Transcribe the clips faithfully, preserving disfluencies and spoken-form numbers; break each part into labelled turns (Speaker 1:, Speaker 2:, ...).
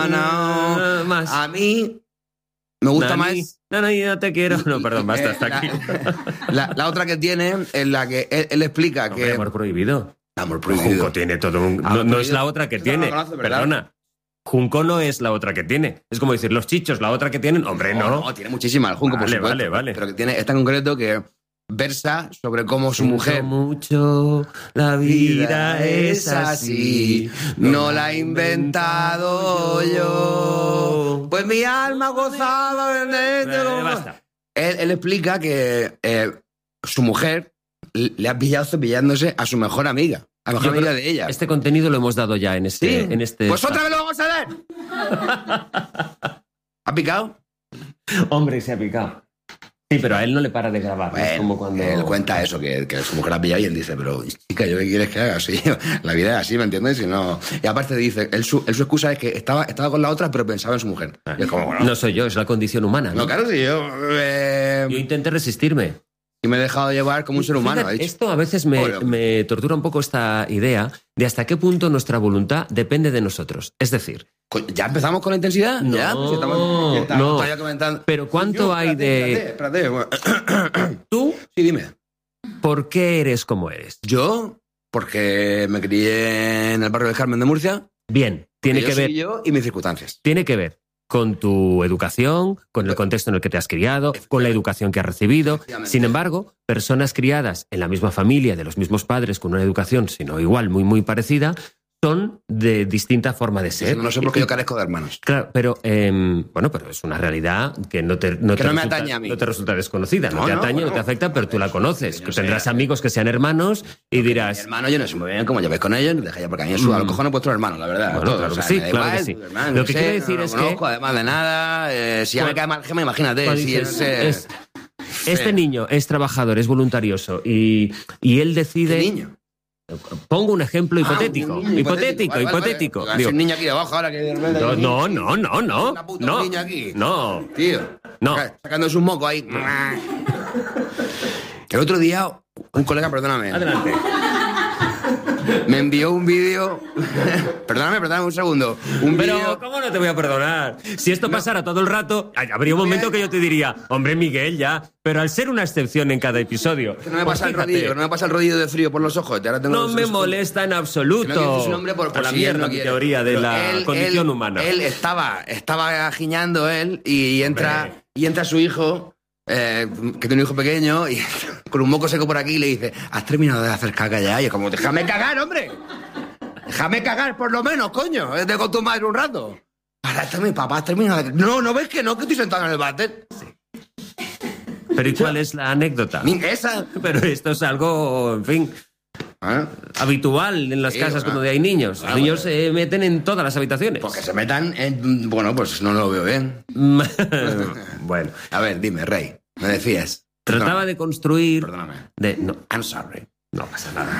Speaker 1: no,
Speaker 2: más.
Speaker 1: A mí me gusta
Speaker 2: Nani,
Speaker 1: más...
Speaker 2: No, no, yo no te quiero. No, perdón, basta, hasta
Speaker 1: la,
Speaker 2: aquí.
Speaker 1: La, la otra que tiene, en la que él, él explica
Speaker 2: Hombre,
Speaker 1: que...
Speaker 2: amor prohibido.
Speaker 1: Amor prohibido.
Speaker 2: Junco tiene todo un...
Speaker 1: Amor
Speaker 2: No, no es
Speaker 1: prohibido.
Speaker 2: la otra que
Speaker 1: Eso
Speaker 2: tiene.
Speaker 1: no lo conoce, ¿verdad?
Speaker 2: Perdona. Junco no es la otra que tiene. Es como decir, los chichos, la otra que tienen. Hombre, no.
Speaker 1: No, tiene muchísima el Junco,
Speaker 2: Vale,
Speaker 1: por supuesto.
Speaker 2: vale, vale.
Speaker 1: Pero que tiene esta en concreto que versa sobre cómo su
Speaker 2: Siento
Speaker 1: mujer...
Speaker 2: mucho, la vida es así.
Speaker 1: no la he inventado yo. Pues mi alma gozaba de...
Speaker 2: Eh, basta.
Speaker 1: Él, él explica que eh, su mujer le ha pillado cepillándose a su mejor amiga. A la mejor
Speaker 2: Yo
Speaker 1: amiga
Speaker 2: creo-
Speaker 1: de ella.
Speaker 2: Este contenido lo hemos dado ya en este...
Speaker 1: Sí.
Speaker 2: En este
Speaker 1: Pues otra vez lo vamos a dar. ¿Ha picado?
Speaker 2: Hombre, se ha picado. Sí, pero a él no le para de grabar. ¿no? Es
Speaker 1: Bueno,
Speaker 2: como cuando...
Speaker 1: él cuenta eso, que, que su mujer la pilla y él dice, pero chica, ¿yo qué quieres que haga? Sí, la vida es así, ¿me entiendes? Y, no... y aparte dice, él su, él su excusa es que estaba, estaba con la otra, pero pensaba en su mujer.
Speaker 2: Ah,
Speaker 1: Y es como, bueno,
Speaker 2: no soy yo, es la condición humana. ¿no?
Speaker 1: no, claro, si yo... Eh,
Speaker 2: Yo intenté resistirme.
Speaker 1: y me he dejado llevar como un ser humano,
Speaker 2: Fíjate,
Speaker 1: ha dicho.
Speaker 2: esto a veces me,
Speaker 1: Pobre hombre.
Speaker 2: me tortura un poco esta idea de hasta qué punto nuestra voluntad depende de nosotros. Es decir,
Speaker 1: Co- ¿Ya empezamos con la intensidad?
Speaker 2: No,
Speaker 1: ¿Ya? Pues estamos, estamos
Speaker 2: no.
Speaker 1: todavía comentando.
Speaker 2: pero ¿cuánto
Speaker 1: Yo,
Speaker 2: hay
Speaker 1: espérate,
Speaker 2: de...
Speaker 1: Espérate, espérate.
Speaker 2: ¿Tú
Speaker 1: Sí, dime.
Speaker 2: por qué eres como eres?
Speaker 1: Yo, porque me crié en el barrio del Carmen de Murcia.
Speaker 2: Bien, tiene
Speaker 1: yo
Speaker 2: que
Speaker 1: soy
Speaker 2: ver...
Speaker 1: yo y mis circunstancias.
Speaker 2: Tiene que ver con tu educación, con el contexto en el que te has criado, con la educación que has recibido.
Speaker 1: Efectivamente.
Speaker 2: Sin embargo, personas criadas en la misma familia, de los mismos padres, con una educación, sino igual, muy, muy parecida, son de distinta forma de ser.
Speaker 1: No sé por qué yo carezco de hermanos.
Speaker 2: Claro, pero eh, bueno, pero es una realidad que no te, no
Speaker 1: Que
Speaker 2: te
Speaker 1: no me
Speaker 2: resulta,
Speaker 1: atañe a mí.
Speaker 2: no te resulta desconocida, no,
Speaker 1: No,
Speaker 2: te
Speaker 1: no,
Speaker 2: atañe,
Speaker 1: bueno.
Speaker 2: no te afecta, pero tú la conoces.
Speaker 1: Yo
Speaker 2: Que
Speaker 1: no sé.
Speaker 2: tendrás amigos que sean hermanos y
Speaker 1: Mi
Speaker 2: dirás,
Speaker 1: hermano, yo no sé muy bien cómo llevéis con ellos, deja ya, porque a mí eso a los cojones vuestros hermanos, la verdad.
Speaker 2: Bueno,
Speaker 1: todos,
Speaker 2: claro
Speaker 1: o sea,
Speaker 2: que sí,
Speaker 1: me da
Speaker 2: claro
Speaker 1: igual,
Speaker 2: que sí.
Speaker 1: tu hermano,
Speaker 2: Lo
Speaker 1: yo
Speaker 2: que
Speaker 1: sé,
Speaker 2: quiero decir
Speaker 1: no
Speaker 2: es
Speaker 1: lo
Speaker 2: que-
Speaker 1: conozco, además de nada, eh, si ya me
Speaker 2: Cuando-
Speaker 1: cae mal Gema, imagínate.
Speaker 2: cuando
Speaker 1: Si
Speaker 2: dices,
Speaker 1: no sé-
Speaker 2: es- este niño es trabajador, es voluntarioso y, y él decide...
Speaker 1: ¿Qué niño?
Speaker 2: Pongo un ejemplo
Speaker 1: Ah,
Speaker 2: hipotético,
Speaker 1: un niño
Speaker 2: hipotético,
Speaker 1: Vale, vale,
Speaker 2: hipotético.
Speaker 1: vale.
Speaker 2: Digo,
Speaker 1: Hay un niño aquí debajo ahora que de repente hay
Speaker 2: no,
Speaker 1: un
Speaker 2: no,
Speaker 1: niño.
Speaker 2: no, no, no,
Speaker 1: Una puta,
Speaker 2: no,
Speaker 1: un niño aquí.
Speaker 2: no.
Speaker 1: Tío.
Speaker 2: No.
Speaker 1: Saca- Sacando sus mocos ahí. El otro día, un colega, perdóname,
Speaker 2: Adelante.
Speaker 1: me envió un vídeo. Perdóname, perdóname un segundo. Un
Speaker 2: Pero,
Speaker 1: vídeo.
Speaker 2: ¿cómo no te voy a perdonar? Si esto pasara todo el rato, ay, habría un momento que yo te diría, hombre, Miguel, ya. Pero al ser una excepción en cada episodio.
Speaker 1: Que no me
Speaker 2: pues
Speaker 1: pasa el
Speaker 2: fíjate,
Speaker 1: rodillo, no me pasa el rodillo de frío por los ojos. y ahora tengo
Speaker 2: no
Speaker 1: los-
Speaker 2: me
Speaker 1: los-
Speaker 2: molesta en
Speaker 1: Que
Speaker 2: absoluto.
Speaker 1: no quiero decir su nombre por, por
Speaker 2: a la
Speaker 1: si él
Speaker 2: mierda
Speaker 1: no
Speaker 2: mi
Speaker 1: quiere.
Speaker 2: teoría de
Speaker 1: Pero
Speaker 2: la
Speaker 1: él-
Speaker 2: condición
Speaker 1: él-
Speaker 2: humana.
Speaker 1: Él estaba, estaba giñando él y entra,
Speaker 2: Hombre.
Speaker 1: y entra su hijo, eh, que tiene un hijo pequeño, y con un moco seco por aquí y le dice, ¿has terminado de hacer caca ya? Y es como, déjame cagar, hombre. Déjame cagar, por lo menos, coño. Es de con tu madre un rato. Ahora está mi papá, has terminado de... No, ¿no ves que no? Que estoy sentado en el váter.
Speaker 2: Pero ¿y cuál es la anécdota?
Speaker 1: Ni esa.
Speaker 2: Pero esto es algo, en fin,
Speaker 1: ¿Ah?
Speaker 2: habitual en las
Speaker 1: Sí,
Speaker 2: casas
Speaker 1: bueno.
Speaker 2: cuando hay niños. Los
Speaker 1: Ah,
Speaker 2: niños
Speaker 1: bueno.
Speaker 2: se meten en todas las habitaciones.
Speaker 1: Pues que se metan en... Bueno, pues no lo veo bien.
Speaker 2: Bueno,
Speaker 1: A ver, dime, Rey. Me decías.
Speaker 2: trataba de construir...
Speaker 1: Perdóname.
Speaker 2: De, no,
Speaker 1: I'm sorry.
Speaker 2: no pasa nada.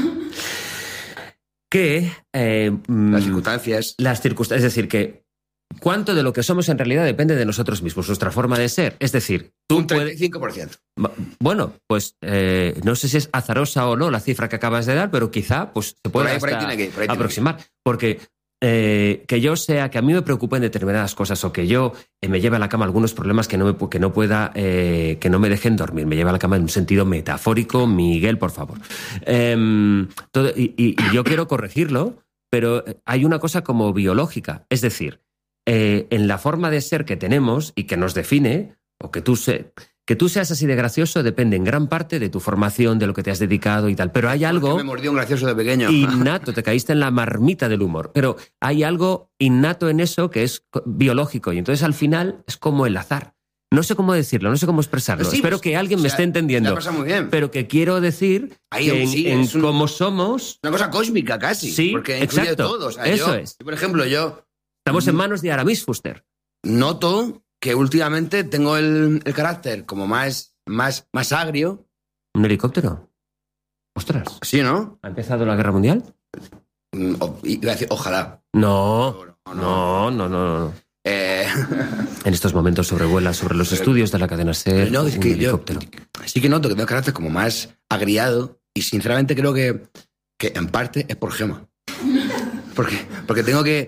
Speaker 2: Que... eh, mm,
Speaker 1: Las circunstancias...
Speaker 2: las circunstancias, es decir, que cuánto de lo que somos en realidad depende de nosotros mismos, nuestra forma de ser. Es decir, tú
Speaker 1: Un
Speaker 2: puedes...
Speaker 1: treinta y cinco por ciento.
Speaker 2: Bueno, pues eh, no sé si es azarosa o no la cifra que acabas de dar, pero quizá pues, se
Speaker 1: Por
Speaker 2: pueda
Speaker 1: ahí- por ahí
Speaker 2: hasta
Speaker 1: tiene que ir, por ahí tiene
Speaker 2: aproximar. Porque eh, que yo sea, que a mí me preocupen determinadas cosas o que yo eh, me lleve a la cama algunos problemas que no, me, pu- que no pueda, eh, que no me dejen dormir, me lleve a la cama en un sentido metafórico, Miguel, por favor. Em, todo- y, y- y yo quiero corregirlo, pero hay una cosa como biológica, es decir, eh, en la forma de ser que tenemos y que nos define, o que tú se, que tú seas así de gracioso depende en gran parte de tu formación, de lo que te has dedicado y tal. Pero hay algo
Speaker 1: Me mordió un gracioso de pequeño.
Speaker 2: innato, te caíste en la marmita del humor, pero hay algo innato en eso que es co- biológico y entonces al final es como el azar. No sé cómo decirlo, no sé cómo expresarlo.
Speaker 1: Pues sí,
Speaker 2: Espero
Speaker 1: pues,
Speaker 2: que alguien
Speaker 1: o
Speaker 2: me
Speaker 1: sea,
Speaker 2: esté entendiendo.
Speaker 1: la pasa muy bien.
Speaker 2: Pero que quiero decir
Speaker 1: Ahí,
Speaker 2: que en,
Speaker 1: sí,
Speaker 2: en
Speaker 1: es un-
Speaker 2: cómo somos,
Speaker 1: Una cosa cósmica casi.
Speaker 2: Sí,
Speaker 1: porque incluye
Speaker 2: exacto.
Speaker 1: todo. O sea,
Speaker 2: Eso
Speaker 1: yo-
Speaker 2: es.
Speaker 1: yo, por ejemplo, yo
Speaker 2: estamos en manos de Aramis Fuster.
Speaker 1: noto que últimamente tengo el, el carácter como más, más, más agrio.
Speaker 2: ¿Un helicóptero? Ostras.
Speaker 1: ¿Sí, no?
Speaker 2: ¿Ha empezado la guerra mundial?
Speaker 1: Mm, o- Iba a decir, ojalá.
Speaker 2: No,
Speaker 1: No,
Speaker 2: no, no, no. no.
Speaker 1: Eh,
Speaker 2: En estos momentos sobrevuela sobre los estudios de la cadena SER
Speaker 1: no, es
Speaker 2: un
Speaker 1: que yo
Speaker 2: helicóptero.
Speaker 1: sí que noto que tengo carácter como más agriado y sinceramente creo que, que en parte es por Gema. Porque, porque tengo que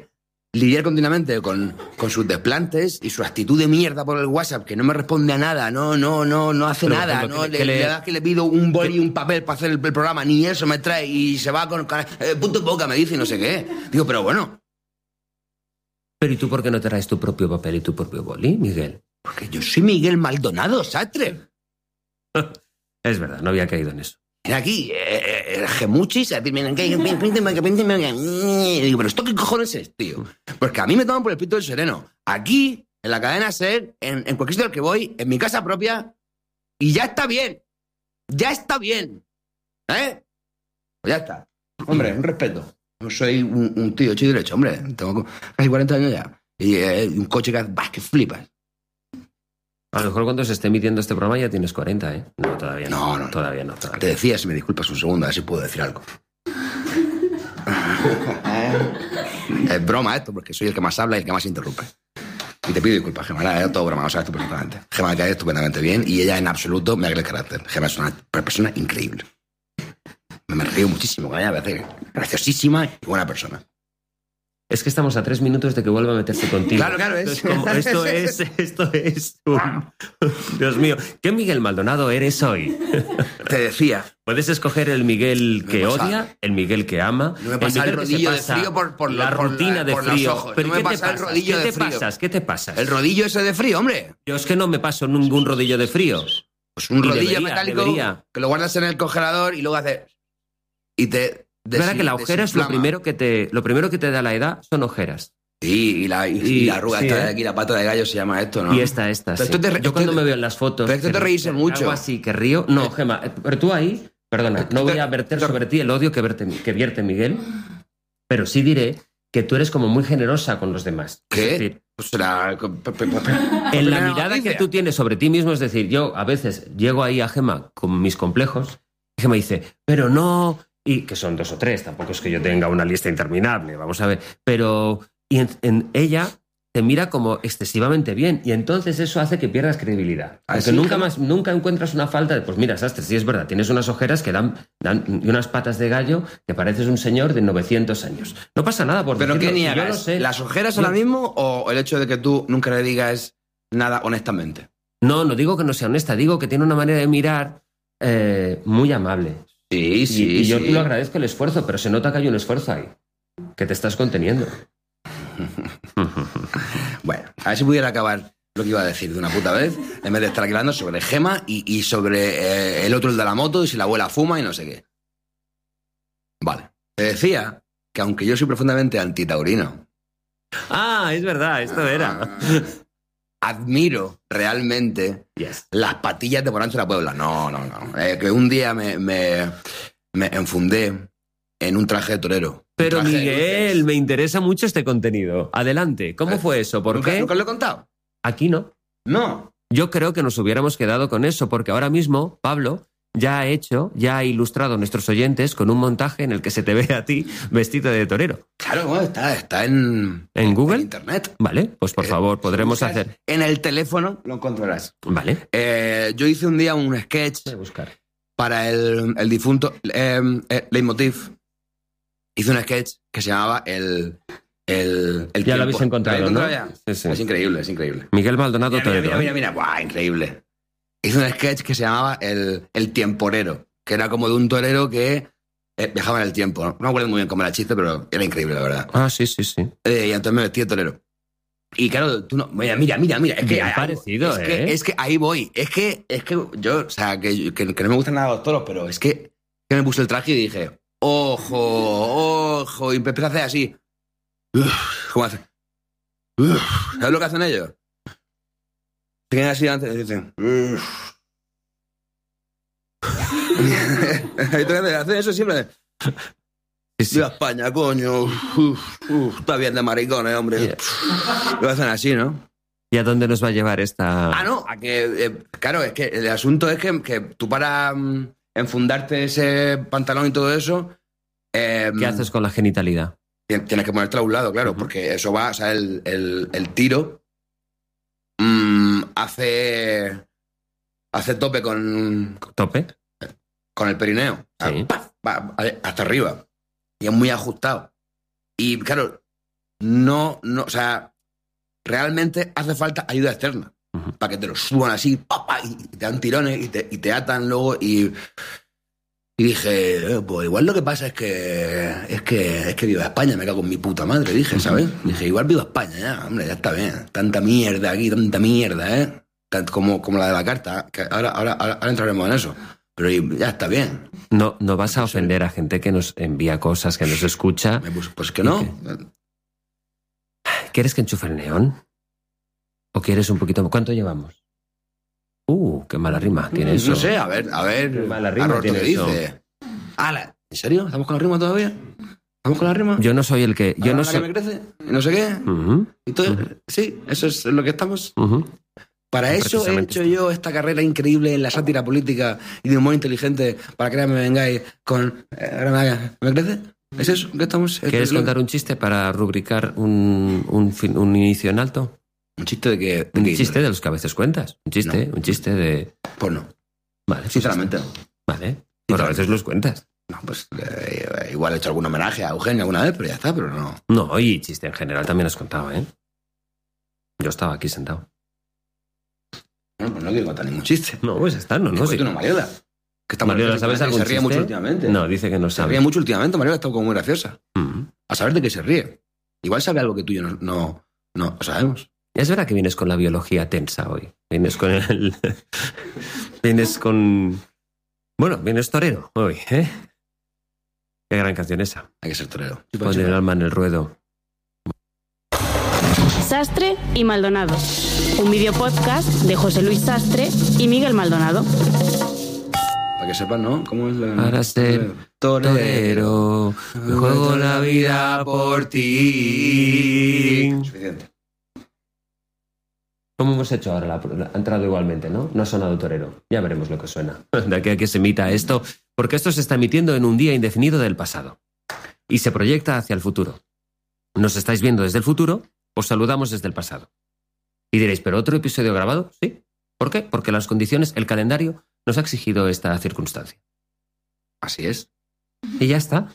Speaker 1: lidiar continuamente con, con sus desplantes y su actitud de mierda por el WhatsApp, que no me responde a nada, no, no, no, no hace
Speaker 2: Pero,
Speaker 1: nada,
Speaker 2: por ejemplo,
Speaker 1: no
Speaker 2: que le-
Speaker 1: le,
Speaker 2: que le-
Speaker 1: le das que le pido un boli y un papel para hacer el, el programa, ni eso me trae y se va con, con eh, punto en boca, me dice y no sé qué. Digo, pero bueno,
Speaker 2: Pero ¿y tú por qué no traes tu propio papel y tu propio boli, Miguel?
Speaker 1: porque yo soy Miguel Maldonado, Sastre.
Speaker 2: Es verdad, no había caído en eso.
Speaker 1: Mira aquí, eh, eh, gemuchis, a decir, miren, que- que- que- que- que- digo, pero ¿esto qué cojones es, tío? Porque a mí me toman por el pito del sereno. Aquí, en la cadena SER, en, en cualquier sitio al que voy, en mi casa propia, y ya está bien. Ya está bien. ¿Eh? Pues ya está. Hombre, un respeto. Yo soy un, un tío hecho y derecho, hombre. Tengo casi cuarenta años ya. Y eh, un coche que hace, bah, que flipas.
Speaker 2: A lo mejor cuando se esté emitiendo este programa ya tienes cuarenta, ¿eh? No, todavía no.
Speaker 1: No, no.
Speaker 2: Todavía no. Todavía.
Speaker 1: Te decía, si me disculpas un segundo, a ver si puedo decir algo. Es broma esto, porque soy el que más habla y el que más interrumpe. Y te pido disculpas, Gemma, era todo broma, lo sabes tú perfectamente. Gemma me cae estupendamente bien y ella en absoluto me agrega el carácter. Gemma es una persona increíble. Me río muchísimo con ella, me parece graciosísima y buena persona.
Speaker 2: Es que estamos a tres minutos de que vuelva a meterse contigo.
Speaker 1: Claro, claro, es.
Speaker 2: Entonces, como esto es, esto es un... Dios mío, ¿qué Miguel Maldonado eres hoy?
Speaker 1: Te decía,
Speaker 2: Puedes escoger el Miguel
Speaker 1: No
Speaker 2: que
Speaker 1: me pasa-
Speaker 2: odia, el Miguel que ama,
Speaker 1: no me pasa
Speaker 2: Miguel
Speaker 1: el
Speaker 2: que se
Speaker 1: rodillo de
Speaker 2: pasa
Speaker 1: frío por- por
Speaker 2: la
Speaker 1: la- por la-
Speaker 2: rutina de
Speaker 1: por los
Speaker 2: frío.
Speaker 1: ojos.
Speaker 2: ¿Pero
Speaker 1: No
Speaker 2: qué
Speaker 1: me
Speaker 2: te
Speaker 1: pasa el
Speaker 2: pasas?
Speaker 1: rodillo
Speaker 2: ¿Qué
Speaker 1: de
Speaker 2: te
Speaker 1: frío.
Speaker 2: pasas? ¿Qué te pasas?
Speaker 1: el rodillo ese de frío, hombre.
Speaker 2: Yo es que no me paso ningún rodillo de frío.
Speaker 1: Pues un
Speaker 2: Y
Speaker 1: rodillo
Speaker 2: debería,
Speaker 1: metálico
Speaker 2: debería.
Speaker 1: que lo guardas en el congelador y luego haces. Y te.
Speaker 2: Es verdad que la ojera es lo
Speaker 1: desinflama.
Speaker 2: primero que te, lo primero que te da la edad, son ojeras.
Speaker 1: Sí, y la, y,
Speaker 2: Y-
Speaker 1: y la arruga
Speaker 2: sí,
Speaker 1: esta
Speaker 2: ¿eh?
Speaker 1: de aquí, la pata de gallo se llama esto, ¿no?
Speaker 2: Y esta, esta.
Speaker 1: Pero
Speaker 2: sí.
Speaker 1: esto te-
Speaker 2: Yo
Speaker 1: esto
Speaker 2: cuando
Speaker 1: te-
Speaker 2: me veo en las fotos.
Speaker 1: pero esto te
Speaker 2: que-
Speaker 1: reírse
Speaker 2: que
Speaker 1: mucho.
Speaker 2: Hago así, que río. No, Gemma, eh, pero tú ahí, perdona,
Speaker 1: Esto
Speaker 2: no
Speaker 1: te-
Speaker 2: voy a verter
Speaker 1: te-
Speaker 2: sobre ti el odio que, verte, que vierte Miguel, pero sí diré que tú eres como muy generosa con los demás. Es
Speaker 1: ¿Qué?
Speaker 2: decir,
Speaker 1: Pues será.
Speaker 2: en la mirada que tú tienes sobre ti mismo, es decir, yo a veces llego ahí a Gemma con mis complejos, y Gemma dice, pero no, y que son dos o tres, tampoco es que yo tenga una lista interminable, vamos a ver, pero y en, en ella te mira como excesivamente bien, y entonces eso hace que pierdas credibilidad.
Speaker 1: ¿Ah,
Speaker 2: Porque
Speaker 1: sí,
Speaker 2: nunca
Speaker 1: Gemma?
Speaker 2: más, nunca encuentras una falta de, pues mira, Sastre, sí es verdad, tienes unas ojeras que dan, dan y unas patas de gallo que pareces un señor de novecientos años. No pasa nada por
Speaker 1: ¿Pero
Speaker 2: decirlo,
Speaker 1: qué
Speaker 2: si yo lo
Speaker 1: niegas?
Speaker 2: sé.
Speaker 1: ¿Las ojeras
Speaker 2: Yo-
Speaker 1: ahora mismo o el hecho de que tú nunca le digas nada honestamente?
Speaker 2: No, no digo que no sea honesta, digo que tiene una manera de mirar eh, muy amable.
Speaker 1: Sí, sí,
Speaker 2: y, y yo
Speaker 1: sí.
Speaker 2: te lo agradezco el esfuerzo, pero se nota que hay un esfuerzo ahí, que te estás conteniendo.
Speaker 1: Bueno, a ver si pudiera acabar lo que iba a decir de una puta vez, en vez de estar aquí hablando sobre Gema y, y sobre eh, el otro, el de la moto, y si la abuela fuma y no sé qué. Vale. Te decía que aunque yo soy profundamente antitaurino,
Speaker 2: Ah, es verdad, esto era.
Speaker 1: admiro realmente
Speaker 2: Yes.
Speaker 1: las patillas de Porancho de la Puebla. No, no, no. Eh, que un día me, me, me enfundé en un traje de torero. Un
Speaker 2: Pero
Speaker 1: traje de
Speaker 2: Miguel,
Speaker 1: luces.
Speaker 2: me interesa mucho este contenido. Adelante, ¿cómo
Speaker 1: Eh,
Speaker 2: fue eso? ¿Por
Speaker 1: ¿Nunca,
Speaker 2: qué?
Speaker 1: ¿Nunca lo he contado?
Speaker 2: Aquí no.
Speaker 1: No.
Speaker 2: Yo creo que nos hubiéramos quedado con eso, porque ahora mismo Pablo ya ha hecho, ya ha ilustrado a nuestros oyentes con un montaje en el que se te ve a ti vestido de torero.
Speaker 1: Claro, bueno, está, está en,
Speaker 2: ¿En Google?
Speaker 1: en internet.
Speaker 2: Vale, pues por
Speaker 1: Eh,
Speaker 2: favor, podremos
Speaker 1: buscas
Speaker 2: hacer.
Speaker 1: En el teléfono lo encontrarás.
Speaker 2: Vale.
Speaker 1: Eh, yo hice un día un sketch
Speaker 2: Voy a buscar.
Speaker 1: para el, el difunto eh, eh, Leitmotiv. Hice un sketch que se llamaba El, el, el
Speaker 2: Ya lo
Speaker 1: tiempo.
Speaker 2: habéis encontrado,
Speaker 1: ¿Lo habéis
Speaker 2: ¿no?
Speaker 1: encontrado ya?
Speaker 2: Sí, sí.
Speaker 1: Es increíble, es increíble.
Speaker 2: Miguel Maldonado
Speaker 1: Mira, mira,
Speaker 2: Torero.
Speaker 1: mira,
Speaker 2: ¿eh?
Speaker 1: mira, mira. Buah, increíble. Hice un sketch que se llamaba El, el Tiemporero, que era como de un torero que eh, viajaba en el tiempo. ¿no? No me acuerdo muy bien cómo era el chiste, pero era increíble, la verdad.
Speaker 2: Ah, sí, sí, sí.
Speaker 1: Eh, y entonces me vestí de torero. Y claro, tú no. Mira, mira, mira, mira. Es que,
Speaker 2: Bien
Speaker 1: hay-
Speaker 2: parecido,
Speaker 1: es
Speaker 2: ¿eh?
Speaker 1: Que, es que ahí voy. Es que, es que yo, o sea, que, que, que no me gustan nada los toros, pero es que, que me puse el traje y dije, ojo, ojo. Y empecé a hacer así. Uf, ¿cómo hace? Uf, ¿sabes lo que hacen ellos? Se quedan así antes y dicen. Uf. Entonces, hacen eso siempre.
Speaker 2: Sí, sí.
Speaker 1: Viva España, coño. Uf, uf, está bien de maricones, hombre.
Speaker 2: Yeah.
Speaker 1: Lo hacen así, ¿no?
Speaker 2: ¿Y a dónde nos va a llevar esta...?
Speaker 1: Ah, no, a que, eh, claro, es que el asunto es que, que tú para mm, enfundarte ese pantalón y todo eso, eh,
Speaker 2: ¿Qué haces con la genitalidad?
Speaker 1: ti- tienes que ponértelo a un lado, claro,
Speaker 2: Ujú.
Speaker 1: porque eso va, o sea, el, el, el tiro mm, hace, hace tope con,
Speaker 2: ¿Tope?
Speaker 1: con el perineo. O sea,
Speaker 2: Sí.
Speaker 1: ¡paf! Va hasta arriba. Y es muy ajustado. Y claro, no, no, o sea, realmente hace falta ayuda externa uh-huh. para que te lo suban así, pa, pa, y te dan tirones y te, y te atan luego y, y dije, eh, pues igual lo que pasa es que es que es que viva España, me cago en mi puta madre, dije, ¿sabes? Uh-huh. Dije, igual viva España, ya, hombre, ya está bien, tanta mierda aquí, tanta mierda, ¿eh? Tanto como, como la de la carta, que ahora, ahora, ahora, ahora entraremos en eso. Pero ya está bien.
Speaker 2: No, no vas a ofender a gente que nos envía cosas, que nos escucha.
Speaker 1: Pues, pues que no.
Speaker 2: Que... ¿Quieres que enchufe el neón? ¿O quieres un poquito? ¿Cuánto llevamos? Uh, qué mala rima tiene eso.
Speaker 1: No sé, a ver, a ver.
Speaker 2: Qué mala rima tiene
Speaker 1: que
Speaker 2: eso.
Speaker 1: Dice. Ah, ¿en serio? ¿Estamos con la rima todavía? ¿Estamos con la rima?
Speaker 2: Yo no soy el que... Yo no soy...
Speaker 1: que me crece? No sé qué.
Speaker 2: Uh-huh.
Speaker 1: Entonces,
Speaker 2: uh-huh.
Speaker 1: sí, eso es lo que estamos...
Speaker 2: Uh-huh.
Speaker 1: Para eso he hecho yo esta carrera increíble en la sátira política y de humor inteligente para que ahora me vengáis con... Eh, ¿Me crece? ¿Es eso que estamos...?
Speaker 2: ¿Quieres contar un chiste para rubricar un, un, fin, un inicio en alto?
Speaker 1: ¿Un chiste de qué?
Speaker 2: Un chiste de los que a veces cuentas. Un chiste, no. un chiste de...
Speaker 1: Pues no.
Speaker 2: Vale.
Speaker 1: Sinceramente no.
Speaker 2: Vale. Pero a veces los cuentas.
Speaker 1: No, pues eh, igual he hecho algún homenaje a Eugenio alguna vez, pero ya está, pero no.
Speaker 2: No, y chiste en general también has contado, ¿eh? Yo estaba aquí sentado.
Speaker 1: No, pues no quiero contar ningún chiste.
Speaker 2: No, pues está, no, no.
Speaker 1: Sí. No, Mariola. Que está
Speaker 2: Mariola, ¿sabes algún
Speaker 1: Se ríe
Speaker 2: chiste?
Speaker 1: mucho últimamente.
Speaker 2: No, dice que no sabe.
Speaker 1: Se ríe mucho últimamente, Mariola está como muy graciosa.
Speaker 2: Uh-huh.
Speaker 1: A saber de qué se ríe. Igual sabe algo que tú y yo no, no, no sabemos.
Speaker 2: Es verdad que vienes con la biología tensa hoy. Vienes con el... vienes con... Bueno, vienes torero hoy, ¿eh? Qué gran canción esa.
Speaker 1: Hay que ser torero.
Speaker 2: Pon el alma en el ruedo.
Speaker 3: Sastre y Maldonado. Un videopodcast de José Luis Sastre y Miguel Maldonado.
Speaker 1: Para que sepan, ¿no? ¿Cómo es la...
Speaker 2: Para ser torero, me juego la vida por ti.
Speaker 1: Suficiente.
Speaker 2: ¿Cómo hemos hecho ahora? La, la, ha entrado igualmente, ¿no? No ha sonado torero. Ya veremos lo que suena. De aquí a que se emita esto, porque esto se está emitiendo en un día indefinido del pasado. Y se proyecta hacia el futuro. Nos estáis viendo desde el futuro, os saludamos desde el pasado. Y diréis, ¿pero otro episodio grabado? Sí. ¿Por qué? Porque las condiciones, el calendario, nos ha exigido esta circunstancia.
Speaker 1: Así es.
Speaker 2: Y ya está.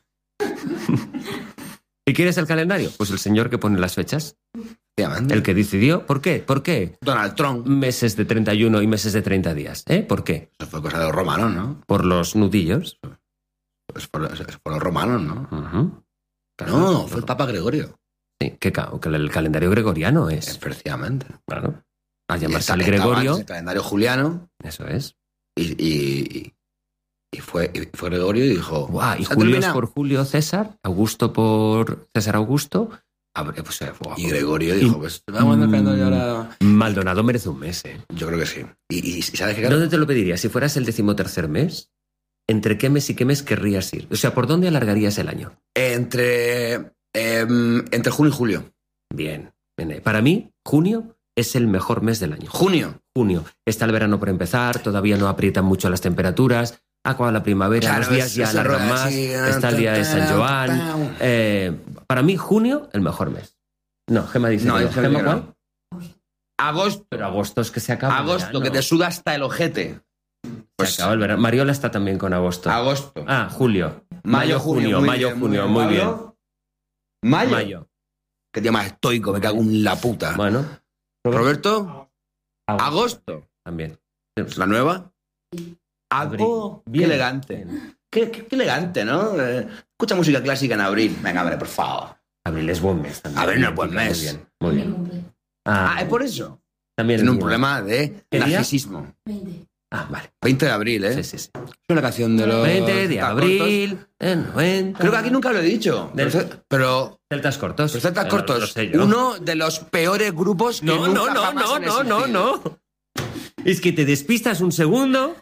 Speaker 2: ¿Y quién es el calendario? Pues el señor que pone las fechas. El que decidió. ¿Por qué? ¿Por qué?
Speaker 1: Donald Trump.
Speaker 2: Meses de treinta y uno y meses de treinta días. ¿Eh? ¿Por qué?
Speaker 1: Eso fue cosa de los romanos, ¿no?
Speaker 2: Por los nudillos.
Speaker 1: Pues por, por los romanos, ¿no?
Speaker 2: Uh-huh.
Speaker 1: Claro, no, fue el Papa Gregorio.
Speaker 2: Sí, que, que el calendario gregoriano es.
Speaker 1: Precisamente.
Speaker 2: Claro. A llamarse
Speaker 1: el
Speaker 2: Gregorio.
Speaker 1: El calendario juliano.
Speaker 2: Eso es.
Speaker 1: Y, y, y, fue, y fue Gregorio y dijo...
Speaker 2: Wow, y Julio es por Julio César, Augusto por César Augusto. Pues, wow.
Speaker 1: Y Gregorio dijo, pues vamos a calendario ahora...
Speaker 2: Maldonado merece un mes, ¿eh?
Speaker 1: Yo creo que sí. ¿Y, y sabes qué?
Speaker 2: ¿Dónde te lo pedirías? Si fueras el decimotercer mes, ¿entre qué mes y qué mes querrías ir? O sea, ¿por dónde alargarías el año?
Speaker 1: Entre, eh, entre junio y julio.
Speaker 2: Bien. Bien. Para mí, junio es el mejor mes del año.
Speaker 1: ¿Junio?
Speaker 2: Junio. Está el verano por empezar, todavía no aprietan mucho las temperaturas, acaba la primavera, claro, los días ya alargan más, sí, está el día de San Joan. Eh, para mí, junio, el mejor mes. No, Gemma dice...
Speaker 1: No,
Speaker 2: que,
Speaker 1: ¿Gemma
Speaker 2: cuál?
Speaker 1: Agosto.
Speaker 2: Pero agosto es que se acaba
Speaker 1: Agosto,
Speaker 2: el verano.
Speaker 1: que te suda hasta el ojete.
Speaker 2: Pues se acaba el verano. Mariola está también con agosto.
Speaker 1: Agosto.
Speaker 2: Ah, julio.
Speaker 1: Mayo,
Speaker 2: mayo junio, mayo,
Speaker 1: bien,
Speaker 2: junio, muy bien.
Speaker 1: Mayo.
Speaker 2: Mayo.
Speaker 1: Qué tío más estoico, me cago en la puta.
Speaker 2: Bueno.
Speaker 1: Roberto.
Speaker 2: Agosto.
Speaker 1: Agosto.
Speaker 2: También.
Speaker 1: ¿La nueva?
Speaker 2: Abril.
Speaker 1: Oh, qué
Speaker 2: Bien.
Speaker 1: elegante. Qué, qué, qué elegante, ¿no? Eh, escucha música clásica en abril. Venga, hombre, por favor.
Speaker 2: Abril es buen mes también.
Speaker 1: Abril no es buen mes.
Speaker 2: Muy bien. Muy bien.
Speaker 1: Ah, ah, es por eso.
Speaker 2: También
Speaker 1: tiene un
Speaker 2: mío.
Speaker 1: problema de narcisismo.
Speaker 2: Ah, vale.
Speaker 1: veinte de abril, ¿eh?
Speaker 2: Sí, sí, sí.
Speaker 1: Es una canción de los...
Speaker 2: veinte de abril, en noventa.
Speaker 1: Creo que aquí nunca lo he dicho.
Speaker 2: Del-
Speaker 1: Pero... pero
Speaker 2: Celtas cortos.
Speaker 1: pero Celtas
Speaker 2: Eh,
Speaker 1: cortos.
Speaker 2: lo sé yo.
Speaker 1: Uno de los peores grupos que
Speaker 2: No,
Speaker 1: nunca
Speaker 2: no, no,
Speaker 1: jamás
Speaker 2: no,
Speaker 1: han
Speaker 2: no, no,
Speaker 1: existido.
Speaker 2: no. Es que te despistas un segundo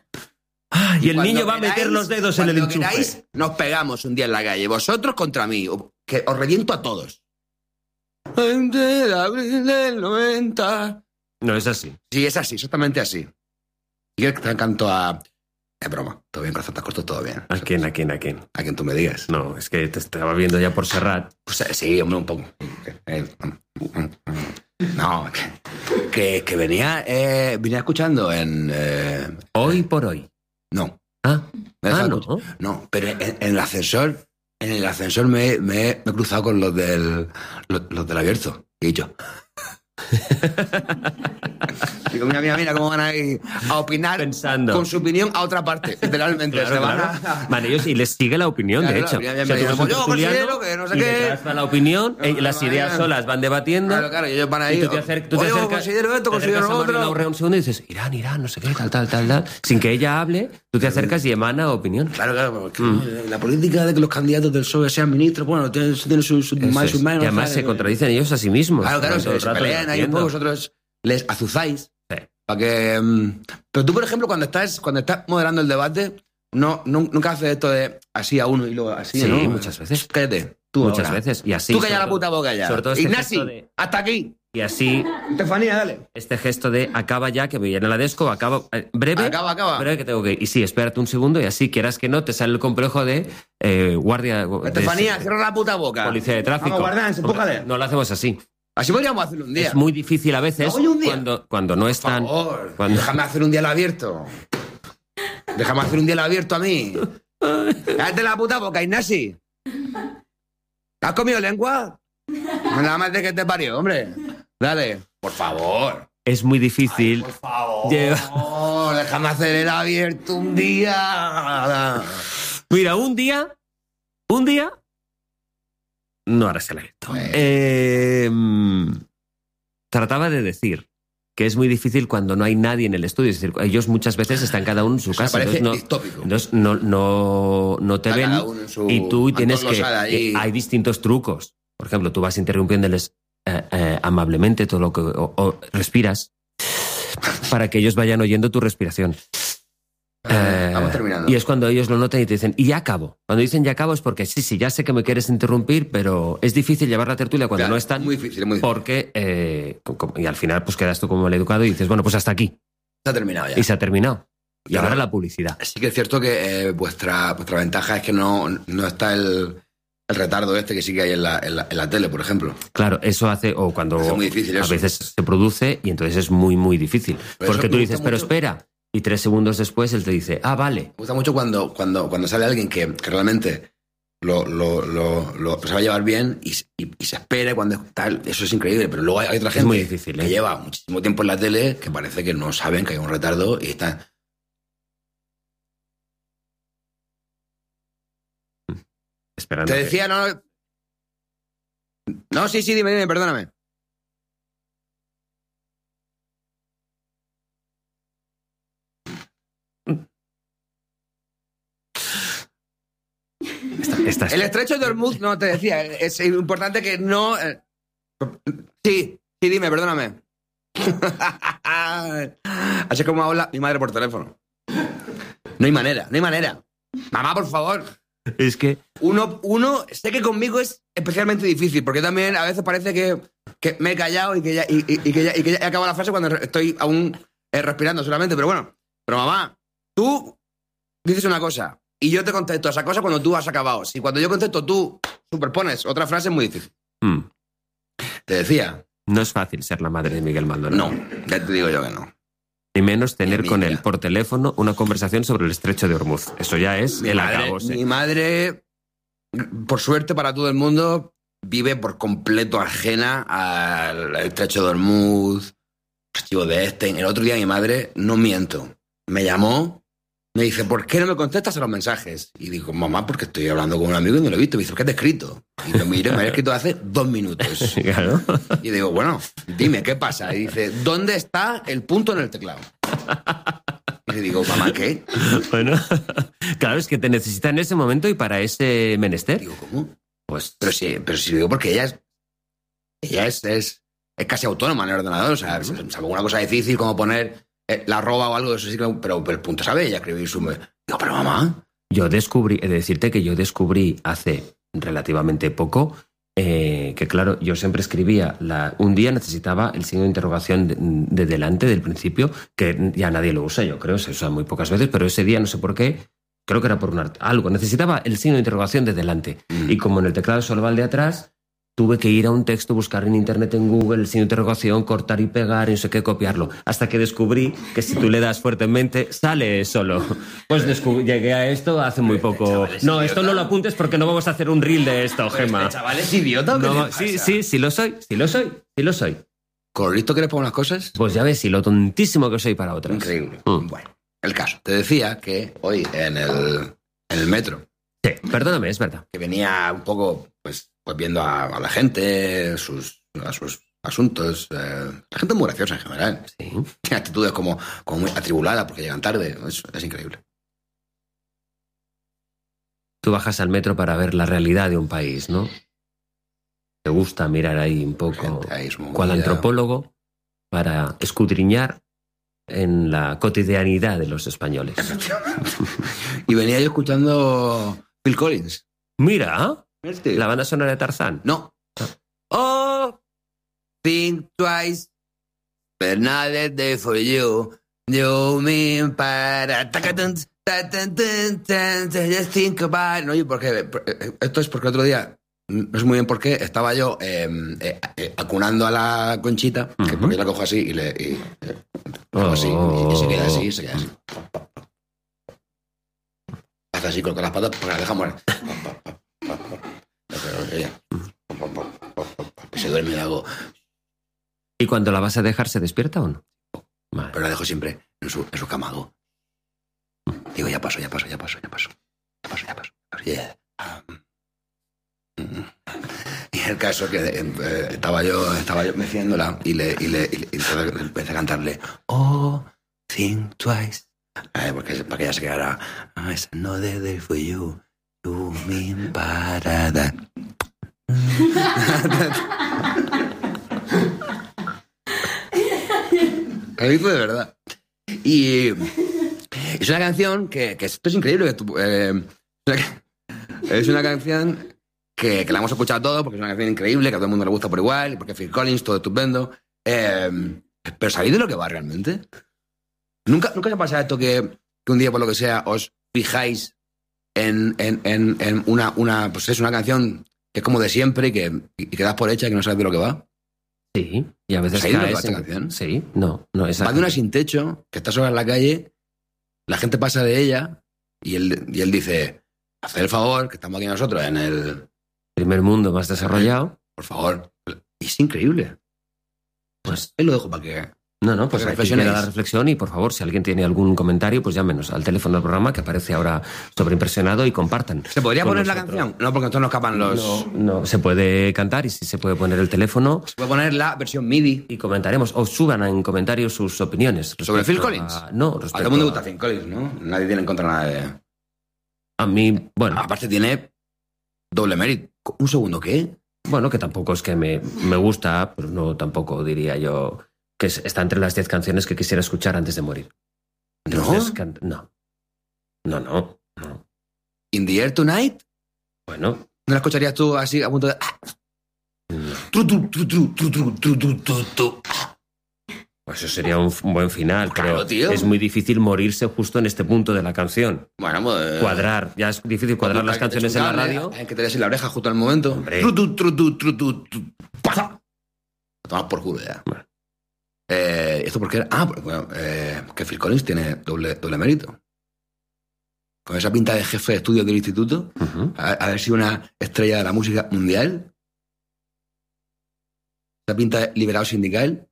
Speaker 2: y el
Speaker 1: Cuando
Speaker 2: niño va a meter
Speaker 1: queráis-
Speaker 2: los dedos en el
Speaker 1: cuando
Speaker 2: enchufe.
Speaker 1: queráis, nos pegamos un día en la calle. Vosotros contra mí. o- Que os reviento a todos. veinte de abril del noventa.
Speaker 2: No es así.
Speaker 1: Sí, es así, exactamente así. Y que te canto a... Es broma. Todo bien con los Celtas cortos, todo bien.
Speaker 2: ¿A quién, a quién, a quién?
Speaker 1: A quien tú me digas.
Speaker 2: No, es que te estaba viendo ya por Serrat.
Speaker 1: Pues, eh, sí, hombre, un poco. Eh, No, que, que, que venía, eh, venía escuchando en... eh,
Speaker 2: Hoy por hoy.
Speaker 1: no.
Speaker 2: Ah,
Speaker 1: Me
Speaker 2: ah
Speaker 1: deja
Speaker 2: no.
Speaker 1: escuchar- No, pero en, en el ascensor en el ascensor me, me, me he cruzado con los del, los, los del abierto. He dicho... Digo, mira, mira, mira cómo van a ir a opinar
Speaker 2: pensando
Speaker 1: con su opinión a otra parte, literalmente.
Speaker 2: Claro,
Speaker 1: se van
Speaker 2: claro.
Speaker 1: a...
Speaker 2: Vale, ellos y les sigue la opinión,
Speaker 1: Claro,
Speaker 2: de hecho.
Speaker 1: claro, ya, ya,
Speaker 2: O sea,
Speaker 1: ya,
Speaker 2: tú vas
Speaker 1: ya,
Speaker 2: a un
Speaker 1: yo
Speaker 2: tertuliano
Speaker 1: considero que no sé
Speaker 2: y
Speaker 1: qué.
Speaker 2: detrás va la opinión,
Speaker 1: No,
Speaker 2: eh,
Speaker 1: no,
Speaker 2: las
Speaker 1: no,
Speaker 2: ideas
Speaker 1: no.
Speaker 2: solas van debatiendo.
Speaker 1: Claro, claro, y ellos van ahí.
Speaker 2: Y tú te, acer- tú te
Speaker 1: Oye,
Speaker 2: acercas,
Speaker 1: considero esto,
Speaker 2: te
Speaker 1: considero
Speaker 2: acercas a
Speaker 1: lo
Speaker 2: María
Speaker 1: otro.
Speaker 2: Laura un segundo y dices, Irán, Irán, no sé qué, tal, tal, tal, tal. Sin que ella hable, tú te acercas y emana opinión.
Speaker 1: Claro, claro, porque mm. la política de que los candidatos del P S O E sean ministros, bueno, tiene, tiene sus su,
Speaker 2: Eso
Speaker 1: más y
Speaker 2: es.
Speaker 1: sus menos.
Speaker 2: Y además
Speaker 1: ¿sabes?
Speaker 2: se contradicen ellos a sí mismos.
Speaker 1: Claro, claro,
Speaker 2: Todo el
Speaker 1: se, se
Speaker 2: rato
Speaker 1: pelean ahí un
Speaker 2: debatiendo.
Speaker 1: poco, vosotros les azuzáis.
Speaker 2: Sí.
Speaker 1: Para que... um, pero tú, por ejemplo, cuando estás, cuando estás moderando el debate, no, no, nunca haces esto de así a uno y luego así,
Speaker 2: Sí,
Speaker 1: ¿no?
Speaker 2: muchas veces.
Speaker 1: Cállate, tú
Speaker 2: Muchas
Speaker 1: ahora.
Speaker 2: veces. Y así.
Speaker 1: Tú calla
Speaker 2: sobre
Speaker 1: la
Speaker 2: todo-
Speaker 1: puta boca ya.
Speaker 2: Sobre todo este
Speaker 1: Ignasi,
Speaker 2: gesto de-
Speaker 1: hasta aquí.
Speaker 2: Y así,
Speaker 1: Estefanía, dale.
Speaker 2: este gesto de acaba ya, que me viene la desco, acaba. eh, breve.
Speaker 1: Acaba, acaba.
Speaker 2: Breve que tengo que ir. Y sí, espérate un segundo y así, quieras que no, te sale el complejo de eh, guardia. de-
Speaker 1: Estefanía, cierra la puta boca.
Speaker 2: Policía de tráfico.
Speaker 1: Vamos, guardián, empújale.
Speaker 2: No lo hacemos así.
Speaker 1: Así podríamos hacerlo un día.
Speaker 2: Es muy difícil a veces
Speaker 1: No, hoy un día.
Speaker 2: cuando, cuando no
Speaker 1: Por
Speaker 2: están.
Speaker 1: favor,
Speaker 2: cuando-
Speaker 1: déjame hacer un día el abierto. Déjame hacer un día el abierto a mí. Cállate la puta boca, Ignasi. ¿Has comido lengua? Nada más de que te parió, hombre. Dale. Por favor.
Speaker 2: Es muy difícil.
Speaker 1: Por favor.
Speaker 2: Lleva-
Speaker 1: Déjame hacer el abierto un día.
Speaker 2: Mira, un día. Un día. No harás el abierto.
Speaker 1: Bueno.
Speaker 2: Eh, mm, trataba de decir que es muy difícil cuando no hay nadie en el estudio. Es decir, ellos muchas veces están cada uno en su
Speaker 1: O sea,
Speaker 2: casa.
Speaker 1: parece
Speaker 2: Entonces, no,
Speaker 1: distópico.
Speaker 2: entonces no, no, no te
Speaker 1: Está
Speaker 2: ven.
Speaker 1: cada uno en su
Speaker 2: Y tú tienes
Speaker 1: Antón
Speaker 2: que.
Speaker 1: Losada ahí.
Speaker 2: que Hay distintos trucos. Por ejemplo, tú vas interrumpiéndoles eh, eh, amablemente todo lo que. O, o respiras para que ellos vayan oyendo tu respiración. Eh,
Speaker 1: Vamos terminando.
Speaker 2: Y es cuando ellos lo notan y te dicen, y ya acabo. Cuando dicen ya acabo es porque sí, sí, ya sé que me quieres interrumpir, pero es difícil llevar la tertulia cuando
Speaker 1: Claro,
Speaker 2: no están.
Speaker 1: muy difícil, muy difícil.
Speaker 2: Porque, eh, co- co- y al final, pues quedas tú como el educado y dices, bueno, pues hasta aquí.
Speaker 1: Se ha terminado ya.
Speaker 2: Y se ha terminado. Y
Speaker 1: Claro.
Speaker 2: ahora la publicidad.
Speaker 1: Sí que es cierto que eh, vuestra, vuestra ventaja es que no, no está el, el retardo este que sí que hay en la, en la, en la tele, por ejemplo.
Speaker 2: Claro, eso hace, o cuando
Speaker 1: Hace muy difícil
Speaker 2: a
Speaker 1: eso.
Speaker 2: veces se produce y entonces es muy, muy difícil.
Speaker 1: Pero eso
Speaker 2: Porque tú
Speaker 1: me
Speaker 2: dices,
Speaker 1: gusta
Speaker 2: pero
Speaker 1: mucho.
Speaker 2: espera. Y tres segundos después él te dice, ah, vale.
Speaker 1: Me gusta mucho cuando, cuando, cuando sale alguien que, que realmente lo, lo, lo, lo se va a llevar bien y, y, y se espera cuando tal. Eso es increíble, pero luego hay, hay otra gente
Speaker 2: muy difícil,
Speaker 1: que
Speaker 2: ¿eh?
Speaker 1: lleva muchísimo tiempo en la tele que parece que no saben que hay un retardo y están...
Speaker 2: Esperando.
Speaker 1: Te
Speaker 2: que-
Speaker 1: decía, no... No, sí, sí, dime, dime, perdóname.
Speaker 2: Esta- esta-
Speaker 1: El estrecho de Hormuz, no, te decía, es importante que no... eh, Sí, sí, dime, perdóname. Así es como habla mi madre por teléfono. No hay manera, no hay manera. Mamá, por favor.
Speaker 2: Es que
Speaker 1: Uno, uno, sé que conmigo es especialmente difícil, porque también a veces parece que, que me he callado y que ya, y, y- y que ya, y que ya he acabado la frase cuando estoy aún eh, respirando solamente. Pero bueno, pero mamá, tú dices una cosa y yo te contesto esa cosa cuando tú has acabado. Si cuando yo contesto tú superpones otra frase es muy difícil.
Speaker 2: mm,
Speaker 1: Te decía,
Speaker 2: no es fácil ser la madre de Miguel Maldonado.
Speaker 1: no, ya te digo yo que no.
Speaker 2: Ni menos tener
Speaker 1: Ni
Speaker 2: con
Speaker 1: amiga.
Speaker 2: él por teléfono una conversación sobre el estrecho de Hormuz. Eso ya es
Speaker 1: Mi
Speaker 2: el
Speaker 1: madre,
Speaker 2: acabose.
Speaker 1: mi madre, por suerte para todo el mundo, vive por completo ajena al estrecho de Hormuz, archivo de Epstein. El otro día mi madre, no miento, me llamó, me dice, ¿por qué no me contestas a los mensajes? Y digo, mamá, porque estoy hablando con un amigo y no lo he visto. Me dice, ¿qué te he escrito? Y lo miré, me había escrito hace dos minutos.
Speaker 2: Claro.
Speaker 1: Y digo, bueno, dime, ¿qué pasa? Y dice, ¿dónde está el punto en el teclado? Y le digo, mamá, ¿qué?
Speaker 2: Bueno, claro, es que te necesita en ese momento y para ese menester.
Speaker 1: Digo, ¿cómo?
Speaker 2: Pues
Speaker 1: Pero sí, pero sí digo porque ella es. Ella es, es, es casi autónoma en el ordenador. O sea, salvo una cosa difícil como poner eh, la arroba o algo, eso sí que. Pero, pero el punto sabe ella escribir su. Digo, pero mamá.
Speaker 2: yo descubrí, he de decirte que yo descubrí hace relativamente poco eh, que, claro, yo siempre escribía, la, un día necesitaba el signo de interrogación de, de delante, del principio, que ya nadie lo usa, yo creo, se usa muy pocas veces, pero ese día no sé por qué, creo que era por un art- algo, necesitaba el signo de interrogación de delante.
Speaker 1: Mm.
Speaker 2: Y como en el teclado solo va el de atrás, tuve que ir a un texto, buscar en internet, en Google, el signo de interrogación, cortar y pegar, y no sé qué, copiarlo. Hasta que descubrí que si tú le das fuertemente, sale solo. Pues descubrí, llegué a esto hace muy poco. No, esto no lo apuntes porque no vamos a hacer un reel de esto, Gemma.
Speaker 1: Este chaval es idiota.
Speaker 2: No, sí, sí, sí lo soy, sí lo soy, sí lo soy.
Speaker 1: ¿Con lo listo que eres para unas cosas?
Speaker 2: Pues ya ves, y lo tontísimo que soy para otras.
Speaker 1: Increíble.
Speaker 2: Mm.
Speaker 1: Bueno, el caso. Te decía que hoy en el, en el metro,
Speaker 2: Sí, perdóname, es verdad.
Speaker 1: que venía un poco, pues, pues viendo a, a la gente, sus, a sus asuntos. Eh, la gente es muy graciosa en general.
Speaker 2: Sí.
Speaker 1: Tiene actitudes como, como muy atribuladas porque llegan tarde. Es, es increíble.
Speaker 2: Tú bajas al metro para ver la realidad de un país, ¿no? Te gusta mirar ahí un poco,
Speaker 1: Gente ahí es muy
Speaker 2: cual
Speaker 1: movida.
Speaker 2: antropólogo, para escudriñar en la cotidianidad de los españoles.
Speaker 1: Y venía yo escuchando Phil Collins.
Speaker 2: Mira,
Speaker 1: Este.
Speaker 2: la banda sonora de Tarzán.
Speaker 1: No. Oh, think twice, but another day for you. You mean para... tacatun, tatun, tun, tun, tun, just think about... No, y porque... Esto es porque el otro día, no sé muy bien por qué, estaba yo eh, eh, eh, acunando a la Conchita, que
Speaker 2: Ujú.
Speaker 1: porque yo la cojo así y le... Y, eh,
Speaker 2: Oh.
Speaker 1: así, y, y se queda así, se queda así. Hace así con las patas porque la deja morir. Pero ella... Se duerme y le hago...
Speaker 2: ¿Y cuando la vas a dejar, se despierta o no? Vale.
Speaker 1: Pero la dejo siempre en su, en su camago. Digo, ya paso, ya paso, ya paso, ya paso. Ya paso, ya paso. Yeah. Um, y el caso que eh, estaba yo estaba yo meciéndola y le, y le, y le y entonces empecé a cantarle Oh, think twice. Eh, porque, para que ella se quedara oh, it's another day for you. You mean para that. Lo digo de verdad. Y es una canción que, que esto es increíble. Que tú, eh, es una canción que, que la hemos escuchado todos porque es una canción increíble, que a todo el mundo le gusta por igual, porque Phil Collins, todo estupendo. Eh, pero ¿sabéis de lo que va realmente? ¿Nunca, nunca se pasa esto que, que un día, por lo que sea, os fijáis en, en, en, en una, una, pues es una canción que es como de siempre y que, y que das por hecha y que no sabes de lo que va?
Speaker 2: Sí, y a veces
Speaker 1: ¿Sabéis de lo que va
Speaker 2: caes
Speaker 1: esta
Speaker 2: en-
Speaker 1: canción?
Speaker 2: Sí, no, no,
Speaker 1: Va
Speaker 2: exacto.
Speaker 1: de una sin techo, que está sola en la calle, la gente pasa de ella y él, y él dice, haced el favor, que estamos aquí nosotros en el...
Speaker 2: Primer mundo más desarrollado.
Speaker 1: Por favor. Y es increíble.
Speaker 2: Pues
Speaker 1: Ahí lo dejo para que...
Speaker 2: no, no, pues
Speaker 1: Para que
Speaker 2: aquí
Speaker 1: reflexionéis.
Speaker 2: queda la reflexión y por favor, si alguien tiene algún comentario, pues llámenos al teléfono del programa que aparece ahora sobreimpresionado y compartan.
Speaker 1: ¿Se podría
Speaker 2: con
Speaker 1: poner la
Speaker 2: nosotros.
Speaker 1: canción? No, porque entonces nos escapan los...
Speaker 2: No, no, se puede cantar y sí se puede poner el teléfono
Speaker 1: Se puede poner la versión MIDI.
Speaker 2: y comentaremos o suban en comentarios sus opiniones.
Speaker 1: ¿Sobre
Speaker 2: respecto
Speaker 1: Phil Collins?
Speaker 2: a- no,
Speaker 1: A
Speaker 2: respecto
Speaker 1: todo el mundo le
Speaker 2: a-
Speaker 1: gusta Phil Collins, ¿no? Nadie tiene en contra nada de...
Speaker 2: A mí, bueno,
Speaker 1: Aparte tiene doble mérito. Un segundo, ¿qué?
Speaker 2: bueno, que tampoco es que me, me gusta, pero no tampoco diría yo que es- está entre las diez canciones que quisiera escuchar antes de morir. Entonces,
Speaker 1: ¿No?
Speaker 2: can- no. No, no, no.
Speaker 1: In the Air Tonight.
Speaker 2: Bueno,
Speaker 1: ¿No la escucharías tú así a punto de... ah,
Speaker 2: no.
Speaker 1: tru, tru, tru, tru, tru, tru, tru, tru, tru, tru?
Speaker 2: Pues eso sería un, un buen final,
Speaker 1: Claro,
Speaker 2: pero
Speaker 1: tío.
Speaker 2: es muy difícil morirse justo en este punto de la canción.
Speaker 1: Bueno, pues...
Speaker 2: Cuadrar, ya es difícil cuadrar las canciones en la radio.
Speaker 1: Hay que tenerse en la oreja justo al momento.
Speaker 2: Hombre.
Speaker 1: Tru, tru, tru, tru, tru, tru, tru. ¡Pasa! Lo tomas por culo ya.
Speaker 2: Bueno.
Speaker 1: Eh, ¿Esto por qué era? Ah, pues bueno, eh, que Phil Collins tiene doble, doble mérito. Con esa pinta de jefe de estudio del instituto,
Speaker 2: Ujú.
Speaker 1: a- haber sido una estrella de la música mundial. Esa pinta de liberado sindical.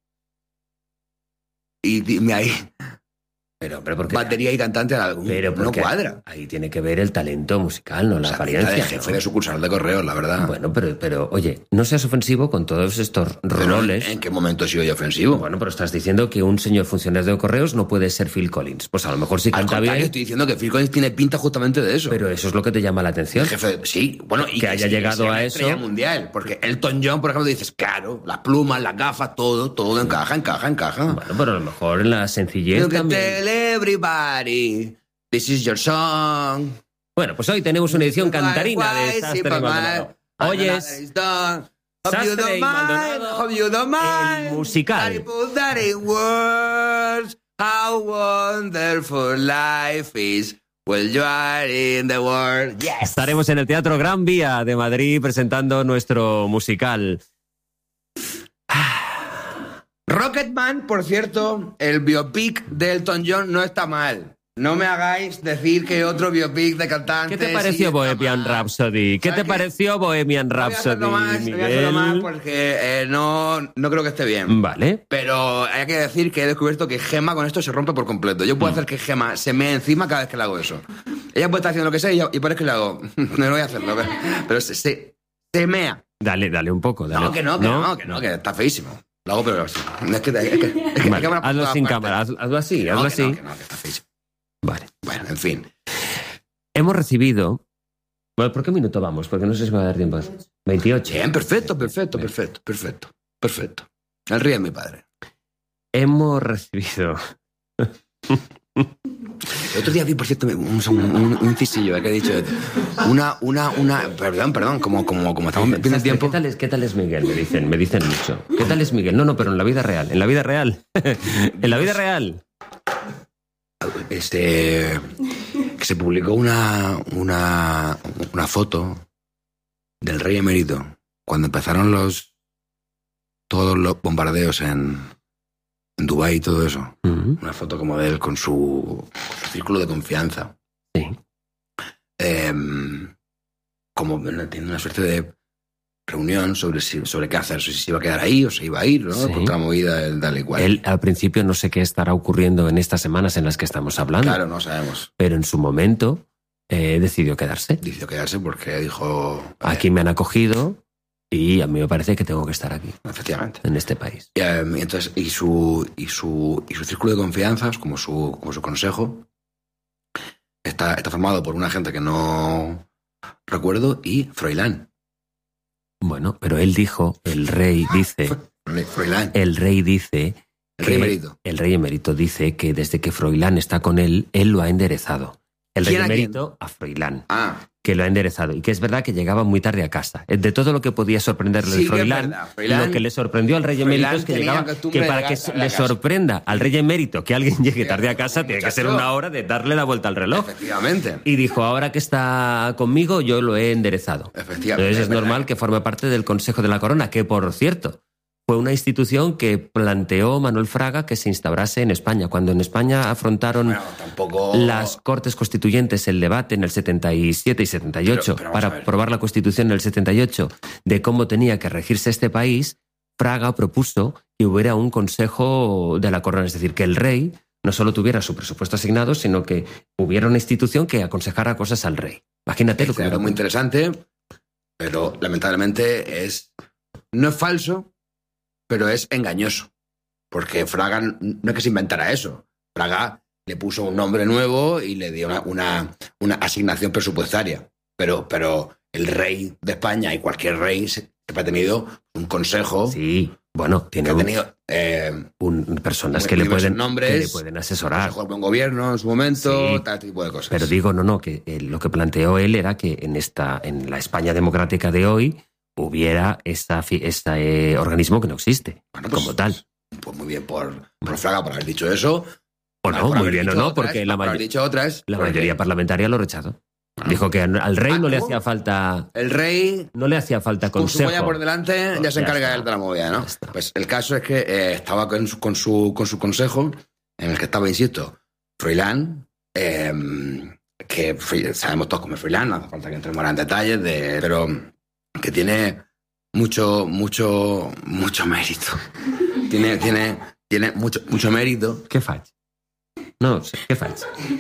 Speaker 1: Y dime ahí,
Speaker 2: Pero, hombre, porque
Speaker 1: batería y cantante a algún.
Speaker 2: pero
Speaker 1: No
Speaker 2: porque
Speaker 1: cuadra.
Speaker 2: Ahí tiene que ver el talento musical, no la
Speaker 1: Esa pinta de
Speaker 2: apariencia.
Speaker 1: jefe
Speaker 2: ¿no?
Speaker 1: de sucursal de correos, la verdad.
Speaker 2: Bueno, pero, pero, oye, no seas ofensivo con todos estos
Speaker 1: Pero,
Speaker 2: roles.
Speaker 1: ¿en qué momento he sido yo ofensivo?
Speaker 2: Bueno, pero estás diciendo que un señor funcionario de correos no puede ser Phil Collins. Pues a lo mejor sí
Speaker 1: Al
Speaker 2: canta
Speaker 1: contrario,
Speaker 2: bien,
Speaker 1: estoy diciendo que Phil Collins tiene pinta justamente de eso.
Speaker 2: pero eso es lo que te llama la atención.
Speaker 1: El jefe, sí, bueno, y
Speaker 2: Que haya
Speaker 1: sí,
Speaker 2: llegado
Speaker 1: sea una
Speaker 2: a
Speaker 1: estrella
Speaker 2: eso.
Speaker 1: mundial, porque Elton John, por ejemplo, dices, claro, las plumas, las gafas, todo, todo encaja, encaja, encaja.
Speaker 2: Bueno, pero a lo mejor en la sencillez
Speaker 1: You can
Speaker 2: también.
Speaker 1: tell everybody, this is your song.
Speaker 2: Bueno, pues hoy tenemos una edición cantarina de Sastre y Maldonado. Hoy es Sastre y Maldonado, el musical.
Speaker 1: I put that in words, how wonderful life is Well, you are in the world. Yes.
Speaker 2: Estaremos en el Teatro Gran Vía de Madrid presentando nuestro musical.
Speaker 1: Rocketman, por cierto, el biopic de Elton John no está mal. No me hagáis decir que otro biopic de cantantes...
Speaker 2: ¿Qué te pareció sí Bohemian Rhapsody? ¿Qué te pareció Bohemian Rhapsody,
Speaker 1: no voy a hacerlo más,
Speaker 2: Miguel?
Speaker 1: No voy a hacerlo más porque eh, no, no creo que esté bien.
Speaker 2: Vale.
Speaker 1: Pero hay que decir que he descubierto que Gemma con esto se rompe por completo. Yo puedo mm. hacer que Gemma se me encima cada vez que le hago eso. Ella puede estar haciendo lo que sea y, yo, y por eso que le hago... no lo voy a hacerlo, pero, pero se, se, se mea.
Speaker 2: Dale, dale un poco. Dale.
Speaker 1: No, que no, que no, no, que no, que está feísimo. Lo hago pero así. Es que, es que, es que,
Speaker 2: vale.
Speaker 1: es que
Speaker 2: hazlo sin cámara, haz, hazlo así, hazlo
Speaker 1: no,
Speaker 2: así.
Speaker 1: Que no, que no, que está feísimo.
Speaker 2: Vale.
Speaker 1: Bueno, en fin.
Speaker 2: Hemos recibido... Bueno, ¿por qué minuto vamos? Porque no sé si me va a dar tiempo. veintiocho.
Speaker 1: Bien, perfecto, perfecto, Bien. perfecto, perfecto, perfecto. El río es mi padre.
Speaker 2: Hemos recibido...
Speaker 1: El otro día vi, por cierto, un, un, un, un incisillo ¿eh? que he dicho. Una, una, una... Perdón, perdón, como, como, como estamos viendo el tiempo...
Speaker 2: ¿Qué tal, es, ¿Qué tal es Miguel? Me dicen, me dicen mucho. ¿Qué tal es Miguel? No, no, pero en la vida real. En la vida real. En la vida real.
Speaker 1: Este... Que se publicó una, una, una foto del rey emérito cuando empezaron los... todos los bombardeos en... en Dubái y todo eso. Uh-huh. Una foto como de él con su, con su círculo de confianza.
Speaker 2: Sí.
Speaker 1: Eh, como tiene una suerte de reunión sobre, si, sobre qué hacer, si se iba a quedar ahí o se iba a ir, ¿no? Sí. Contra la movida del tal y cual.
Speaker 2: Él al principio no sé qué estará ocurriendo en estas semanas en las que estamos hablando.
Speaker 1: Claro, no sabemos.
Speaker 2: Pero en su momento eh, decidió quedarse.
Speaker 1: Decidió quedarse porque dijo...
Speaker 2: Aquí me han acogido... Y a mí me parece que tengo que estar aquí.
Speaker 1: Efectivamente.
Speaker 2: En este país.
Speaker 1: Y, um, entonces, y, su, y, su, y su círculo de confianzas, como su, como su consejo, está, está formado por una gente que no recuerdo y Froilán.
Speaker 2: Bueno, pero él dijo, el rey dice...
Speaker 1: Froilán.
Speaker 2: El rey dice...
Speaker 1: El rey emérito.
Speaker 2: El rey emérito dice que desde que Froilán está con él, él lo ha enderezado. El rey emérito a Froilán.
Speaker 1: Ah.
Speaker 2: Que lo ha enderezado. Y que es verdad que llegaba muy tarde a casa. De todo lo que podía sorprenderle
Speaker 1: sí,
Speaker 2: de Froilán,
Speaker 1: Froilán,
Speaker 2: lo que le sorprendió al rey emérito es que llegaba... Que para que le sorprenda al rey emérito que alguien llegue tarde a casa, tiene que ser una hora de darle la vuelta al reloj.
Speaker 1: Efectivamente.
Speaker 2: Y dijo, ahora que está conmigo, yo lo he enderezado.
Speaker 1: Efectivamente.
Speaker 2: Entonces es,
Speaker 1: es
Speaker 2: normal que forme parte del Consejo de la Corona, que por cierto... Fue una institución que planteó Manuel Fraga que se instaurase en España. Cuando en España afrontaron
Speaker 1: bueno, tampoco...
Speaker 2: las Cortes Constituyentes el debate en el setenta y siete y setenta y ocho
Speaker 1: pero, pero
Speaker 2: para aprobar la Constitución en el setenta y ocho de cómo tenía que regirse este país, Fraga propuso que hubiera un Consejo de la Corona, es decir, que el rey no solo tuviera su presupuesto asignado, sino que hubiera una institución que aconsejara cosas al rey. Imagínate lo que
Speaker 1: era muy interesante, pero lamentablemente es no es falso, pero es engañoso, porque Fraga no es que se inventara eso. Fraga le puso un nombre nuevo y le dio una, una, una asignación presupuestaria, pero, pero el rey de España y cualquier rey siempre ha tenido un consejo.
Speaker 2: Sí, bueno, tiene
Speaker 1: que
Speaker 2: un,
Speaker 1: ha tenido eh,
Speaker 2: un, personas que le, pueden,
Speaker 1: nombres,
Speaker 2: que le pueden asesorar.
Speaker 1: Consejo del Buen Gobierno en su momento,
Speaker 2: sí,
Speaker 1: tal tipo de cosas.
Speaker 2: Pero digo, no, no, que eh, lo que planteó él era que en, esta, en la España democrática de hoy hubiera ese esta, eh, organismo que no existe, bueno, pues, como tal.
Speaker 1: Pues muy bien por, por Fraga por haber dicho eso.
Speaker 2: O no, muy bien o no, porque
Speaker 1: otras,
Speaker 2: la, may
Speaker 1: dicho otras,
Speaker 2: la
Speaker 1: porque...
Speaker 2: mayoría parlamentaria lo rechazó. Bueno, dijo que al rey ah, no le hacía falta...
Speaker 1: El rey...
Speaker 2: No le hacía falta consejo.
Speaker 1: Con su polla por delante
Speaker 2: pues
Speaker 1: ya se
Speaker 2: ya
Speaker 1: encarga
Speaker 2: está.
Speaker 1: él de la movida, ¿no? Pues el caso es que eh, estaba con su, con, su, con su consejo, en el que estaba, insisto, Froilán, eh, que sabemos todos cómo es Froilán, no hace falta que entremos en detalles, de, pero que tiene... Mucho, mucho, mucho mérito. Tiene, tiene, tiene mucho, mucho mérito.
Speaker 2: ¿Qué faig? No, ¿qué faig?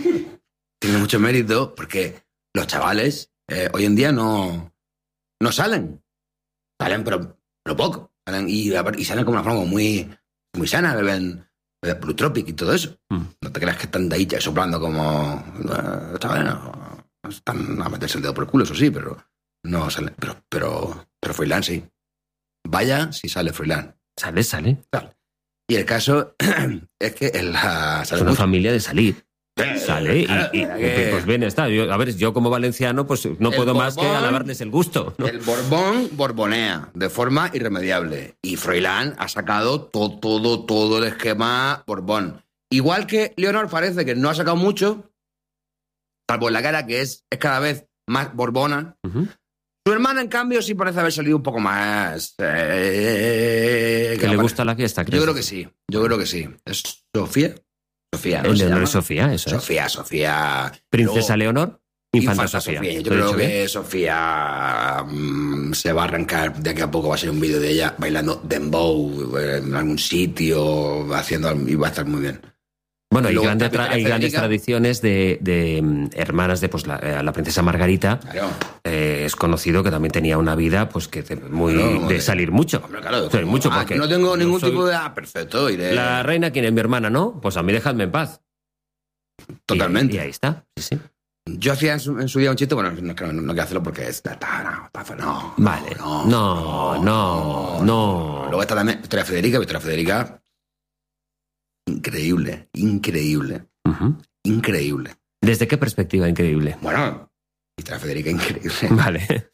Speaker 1: Tiene mucho mérito porque los chavales eh, hoy en día no, no salen. Salen, pero, pero poco. Salen y, y salen como una forma muy, muy sana, beben, beben Blue Tropic y todo eso. Mm. No te creas que están de ahí soplando como... Los chavales no, no están a meterse el dedo por el culo, eso sí, pero... No sale, pero, pero, pero Froilán sí. Vaya si sale Froilán.
Speaker 2: Sale, sale.
Speaker 1: Sale. Y el caso es que en la,
Speaker 2: es una mucho. familia de salir.
Speaker 1: Eh,
Speaker 2: sale y,
Speaker 1: claro,
Speaker 2: y, y
Speaker 1: que...
Speaker 2: pues bien está. Yo, a ver, yo como valenciano pues no
Speaker 1: el
Speaker 2: puedo
Speaker 1: Borbón,
Speaker 2: más que alabarles el gusto, ¿no?
Speaker 1: El Borbón borbonea de forma irremediable. Y Froilán ha sacado todo, todo, todo el esquema Borbón. Igual que Leonor parece que no ha sacado mucho, salvo en la cara, que es, es cada vez más borbona.
Speaker 2: Uh-huh.
Speaker 1: Su hermana, en cambio, sí parece haber salido un poco más... Eh,
Speaker 2: que le gusta la fiesta, ¿crees?
Speaker 1: Yo creo que sí, yo creo que sí. ¿Es Sofía? Sofía, ¿no?
Speaker 2: El
Speaker 1: se
Speaker 2: Leonor
Speaker 1: llama?
Speaker 2: es Sofía, eso
Speaker 1: Sofía, Sofía.
Speaker 2: Princesa
Speaker 1: Luego,
Speaker 2: Leonor, Infanta,
Speaker 1: Infanta
Speaker 2: Sofía.
Speaker 1: Sofía. Yo
Speaker 2: ¿Lo he
Speaker 1: creo
Speaker 2: dicho
Speaker 1: que
Speaker 2: bien?
Speaker 1: Sofía mmm, se va a arrancar. De aquí a poco va a ser un vídeo de ella bailando dembow en algún sitio, haciendo y va a estar muy bien.
Speaker 2: Bueno, hay,
Speaker 1: Luego
Speaker 2: grande
Speaker 1: está
Speaker 2: tra-
Speaker 1: Victoria
Speaker 2: hay grandes
Speaker 1: Federica.
Speaker 2: tradiciones de, de mm, hermanas de pues, la, eh, la princesa Margarita.
Speaker 1: Claro.
Speaker 2: Eh, es conocido que también tenía una vida pues que de, muy
Speaker 1: Claro,
Speaker 2: de
Speaker 1: de-
Speaker 2: salir mucho.
Speaker 1: Hombre, claro.
Speaker 2: Salir mucho
Speaker 1: Ah,
Speaker 2: porque
Speaker 1: no tengo
Speaker 2: yo
Speaker 1: ningún
Speaker 2: soy-
Speaker 1: tipo de... Ah, perfecto, iré.
Speaker 2: La reina, ¿quién es? Mi hermana, ¿no? Pues a mí dejadme en paz.
Speaker 1: Totalmente.
Speaker 2: Y, y ahí está. Sí, sí.
Speaker 1: Yo hacía en su, en su día un chiste, bueno, no, no, no quiero hacerlo porque es... No, no, no,
Speaker 2: Vale.
Speaker 1: no,
Speaker 2: No, no, no.
Speaker 1: Luego está también Victoria Federica. Victoria Federica... Increíble, increíble,
Speaker 2: Ujú.
Speaker 1: increíble.
Speaker 2: ¿Desde qué perspectiva increíble?
Speaker 1: Bueno, Victoria Federica, increíble.
Speaker 2: Vale.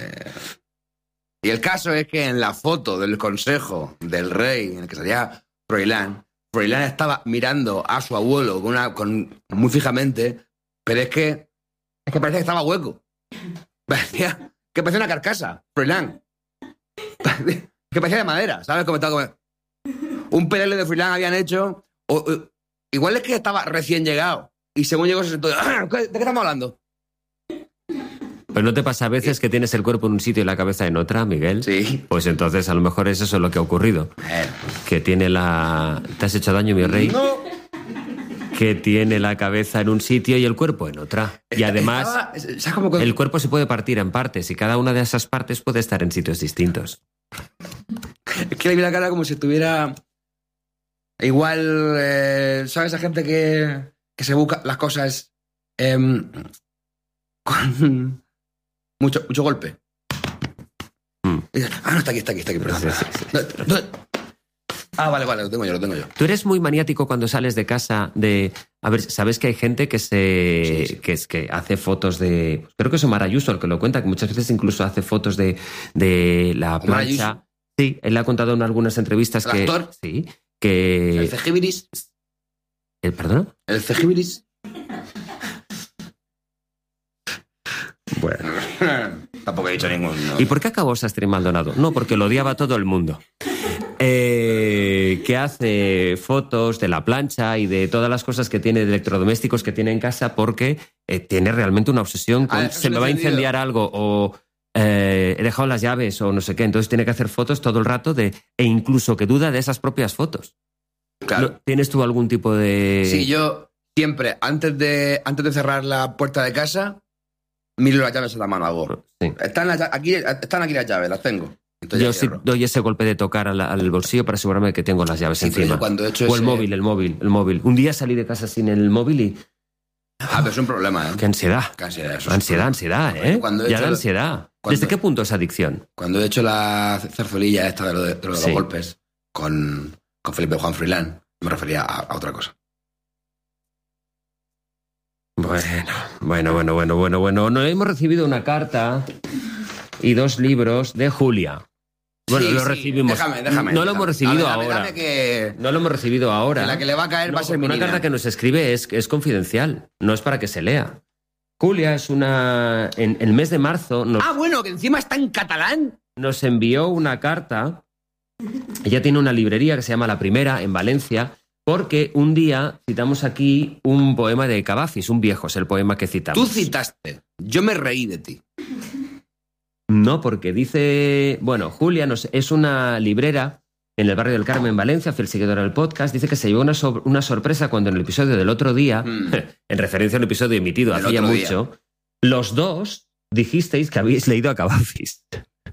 Speaker 1: Y el caso es que en la foto del consejo del rey, en el que salía Froilán, Froilán estaba mirando a su abuelo con una, con, muy fijamente, pero es que, es que parecía que estaba hueco. Parecía que parecía una carcasa, Froilán. Parecía- Que parecía de madera, ¿sabes? Como estaba como... Un P L de Froilán habían hecho... O, o- igual es que estaba recién llegado. Y según llegó se sentó... "Ah, ¿de qué estamos hablando?"
Speaker 2: ¿Pero no te pasa a veces que tienes el cuerpo en un sitio y la cabeza en otra, Miguel?
Speaker 1: Sí.
Speaker 2: Pues entonces a lo mejor es eso lo que ha ocurrido.
Speaker 1: Eh,
Speaker 2: Que tiene la... ¿Te has hecho daño, mi rey?
Speaker 1: no.
Speaker 2: Que tiene la cabeza en un sitio y el cuerpo en otra. Y además,
Speaker 1: Estaba- ¿sabes cómo cuando-
Speaker 2: el cuerpo se puede partir en partes y cada una de esas partes puede estar en sitios distintos.
Speaker 1: Es que le vi la cara como si estuviera... Igual, eh, ¿sabes? Esa gente que, que se busca las cosas em, con mucho, mucho golpe.
Speaker 2: Mm.
Speaker 1: Y dices, ah, no, está aquí, está aquí, está aquí. Perdón,
Speaker 2: Sí, sí, sí.
Speaker 1: perdón. No, no. Ah, vale, vale, lo tengo yo, lo tengo yo.
Speaker 2: Tú eres muy maniático cuando sales de casa de... A ver, ¿sabes que hay gente que se...
Speaker 1: Sí, sí.
Speaker 2: que es que hace fotos de... Creo que es Omar Ayuso el que lo cuenta, que muchas veces incluso hace fotos de, de la
Speaker 1: Omar
Speaker 2: plancha.
Speaker 1: Ayuso.
Speaker 2: Sí, él ha contado en algunas entrevistas
Speaker 1: ¿El
Speaker 2: que...
Speaker 1: actor?
Speaker 2: Sí, que...
Speaker 1: El cejibiris.
Speaker 2: ¿El perdón?
Speaker 1: El cejibiris.
Speaker 2: Bueno.
Speaker 1: Tampoco he dicho ninguno.
Speaker 2: ¿Y por qué acabó Sastre y Maldonado? No, porque lo odiaba todo el mundo. Eh, que hace fotos de la plancha y de todas las cosas que tiene, de electrodomésticos que tiene en casa, porque eh, tiene realmente una obsesión con
Speaker 1: Ah, eso
Speaker 2: se me
Speaker 1: lo he
Speaker 2: va a
Speaker 1: entendido.
Speaker 2: incendiar algo o eh, he dejado las llaves o no sé qué. Entonces tiene que hacer fotos todo el rato de, e incluso que duda de esas propias fotos.
Speaker 1: Claro.
Speaker 2: ¿No- ¿Tienes tú algún tipo de...?
Speaker 1: Sí, yo siempre, antes de, antes de cerrar la puerta de casa, miro las llaves en la mano, hago.
Speaker 2: Sí.
Speaker 1: Están, las lla- aquí, están aquí las llaves, las tengo. Entonces
Speaker 2: Yo
Speaker 1: ya
Speaker 2: sí
Speaker 1: cierro.
Speaker 2: doy ese golpe de tocar al, al bolsillo para asegurarme de que tengo las llaves
Speaker 1: Sí, pero
Speaker 2: encima.
Speaker 1: yo cuando he hecho
Speaker 2: O el
Speaker 1: ese-
Speaker 2: móvil, el móvil, el móvil. Un día salí de casa sin el móvil y...
Speaker 1: Ah, pero es un problema, ¿eh?
Speaker 2: ¡Qué ansiedad!
Speaker 1: Qué ansiedad, eso es
Speaker 2: Ansiedad,
Speaker 1: un
Speaker 2: ansiedad,
Speaker 1: problema.
Speaker 2: ¿eh?
Speaker 1: Cuando he
Speaker 2: Ya
Speaker 1: hecho
Speaker 2: da
Speaker 1: lo-
Speaker 2: ansiedad.
Speaker 1: cuando-
Speaker 2: ¿Desde qué punto es adicción?
Speaker 1: Cuando he hecho la zarzuelilla esta de, lo de, de lo de los
Speaker 2: Sí.
Speaker 1: golpes con, con Felipe Juan Froilán, me refería a, a otra cosa.
Speaker 2: Bueno, bueno, bueno, bueno, bueno, bueno. No hemos recibido una carta y dos libros de Julia. Bueno,
Speaker 1: Sí,
Speaker 2: lo
Speaker 1: sí,
Speaker 2: recibimos.
Speaker 1: Déjame, déjame.
Speaker 2: No lo
Speaker 1: déjame.
Speaker 2: hemos recibido
Speaker 1: Dame, dame,
Speaker 2: ahora.
Speaker 1: dame que,
Speaker 2: No lo hemos recibido ahora.
Speaker 1: que la que le va a caer
Speaker 2: No,
Speaker 1: va a ser
Speaker 2: porque
Speaker 1: mi
Speaker 2: una
Speaker 1: niña.
Speaker 2: carta que nos escribe es, es confidencial, no es para que se lea. Julia es una... En el mes de marzo nos,
Speaker 1: Ah, bueno, que encima está en catalán.
Speaker 2: nos envió una carta. Ella tiene una librería que se llama La Primera en Valencia, porque un día citamos aquí un poema de Cavafis, un viejo, es el poema que citamos.
Speaker 1: Tú citaste. Yo me reí de ti.
Speaker 2: No, porque dice... Bueno, Julia nos, es una librera en el barrio del Carmen, en Valencia, fiel seguidora del podcast. Dice que se llevó una, so- una sorpresa cuando en el episodio del otro día,
Speaker 1: Mm.
Speaker 2: en referencia a un episodio emitido
Speaker 1: Del
Speaker 2: hacía
Speaker 1: otro día.
Speaker 2: mucho, los dos dijisteis que habéis leído a Cavafis.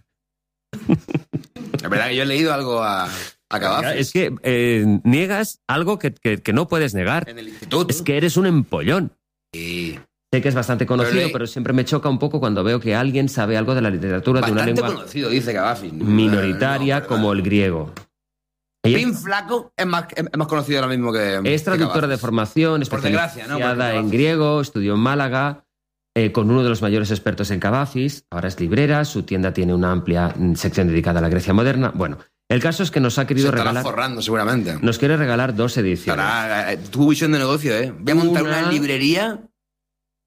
Speaker 1: Es verdad que yo he leído algo a, a Cavafis
Speaker 2: Es que eh, niegas algo que, que- que no puedes negar.
Speaker 1: en el instituto.
Speaker 2: Es que eres un empollón.
Speaker 1: Sí.
Speaker 2: Sé que es bastante conocido,
Speaker 1: Pero
Speaker 2: pero,
Speaker 1: leí-
Speaker 2: siempre me choca un poco cuando veo que alguien sabe algo de la literatura de una
Speaker 1: Bastante
Speaker 2: lengua
Speaker 1: conocido, dice Cavafis.
Speaker 2: minoritaria
Speaker 1: No,
Speaker 2: como el griego. Ella
Speaker 1: Pin Flaco es más, es más conocido ahora mismo que.
Speaker 2: es traductora de formación,
Speaker 1: Por desgracia, ¿no?
Speaker 2: especializada
Speaker 1: Porque
Speaker 2: en
Speaker 1: Cavafis-
Speaker 2: griego, estudió en Málaga, eh, con uno de los mayores expertos en Cavafis. Ahora es librera, su tienda tiene una amplia mm, sección dedicada a la Grecia moderna. Bueno, el caso es que nos ha
Speaker 1: Se
Speaker 2: querido
Speaker 1: estará
Speaker 2: regalar,
Speaker 1: forrando, seguramente.
Speaker 2: nos quiere regalar dos ediciones.
Speaker 1: Estará, eh, tu visión de negocio, ¿eh? Voy a montar
Speaker 2: Una-
Speaker 1: una librería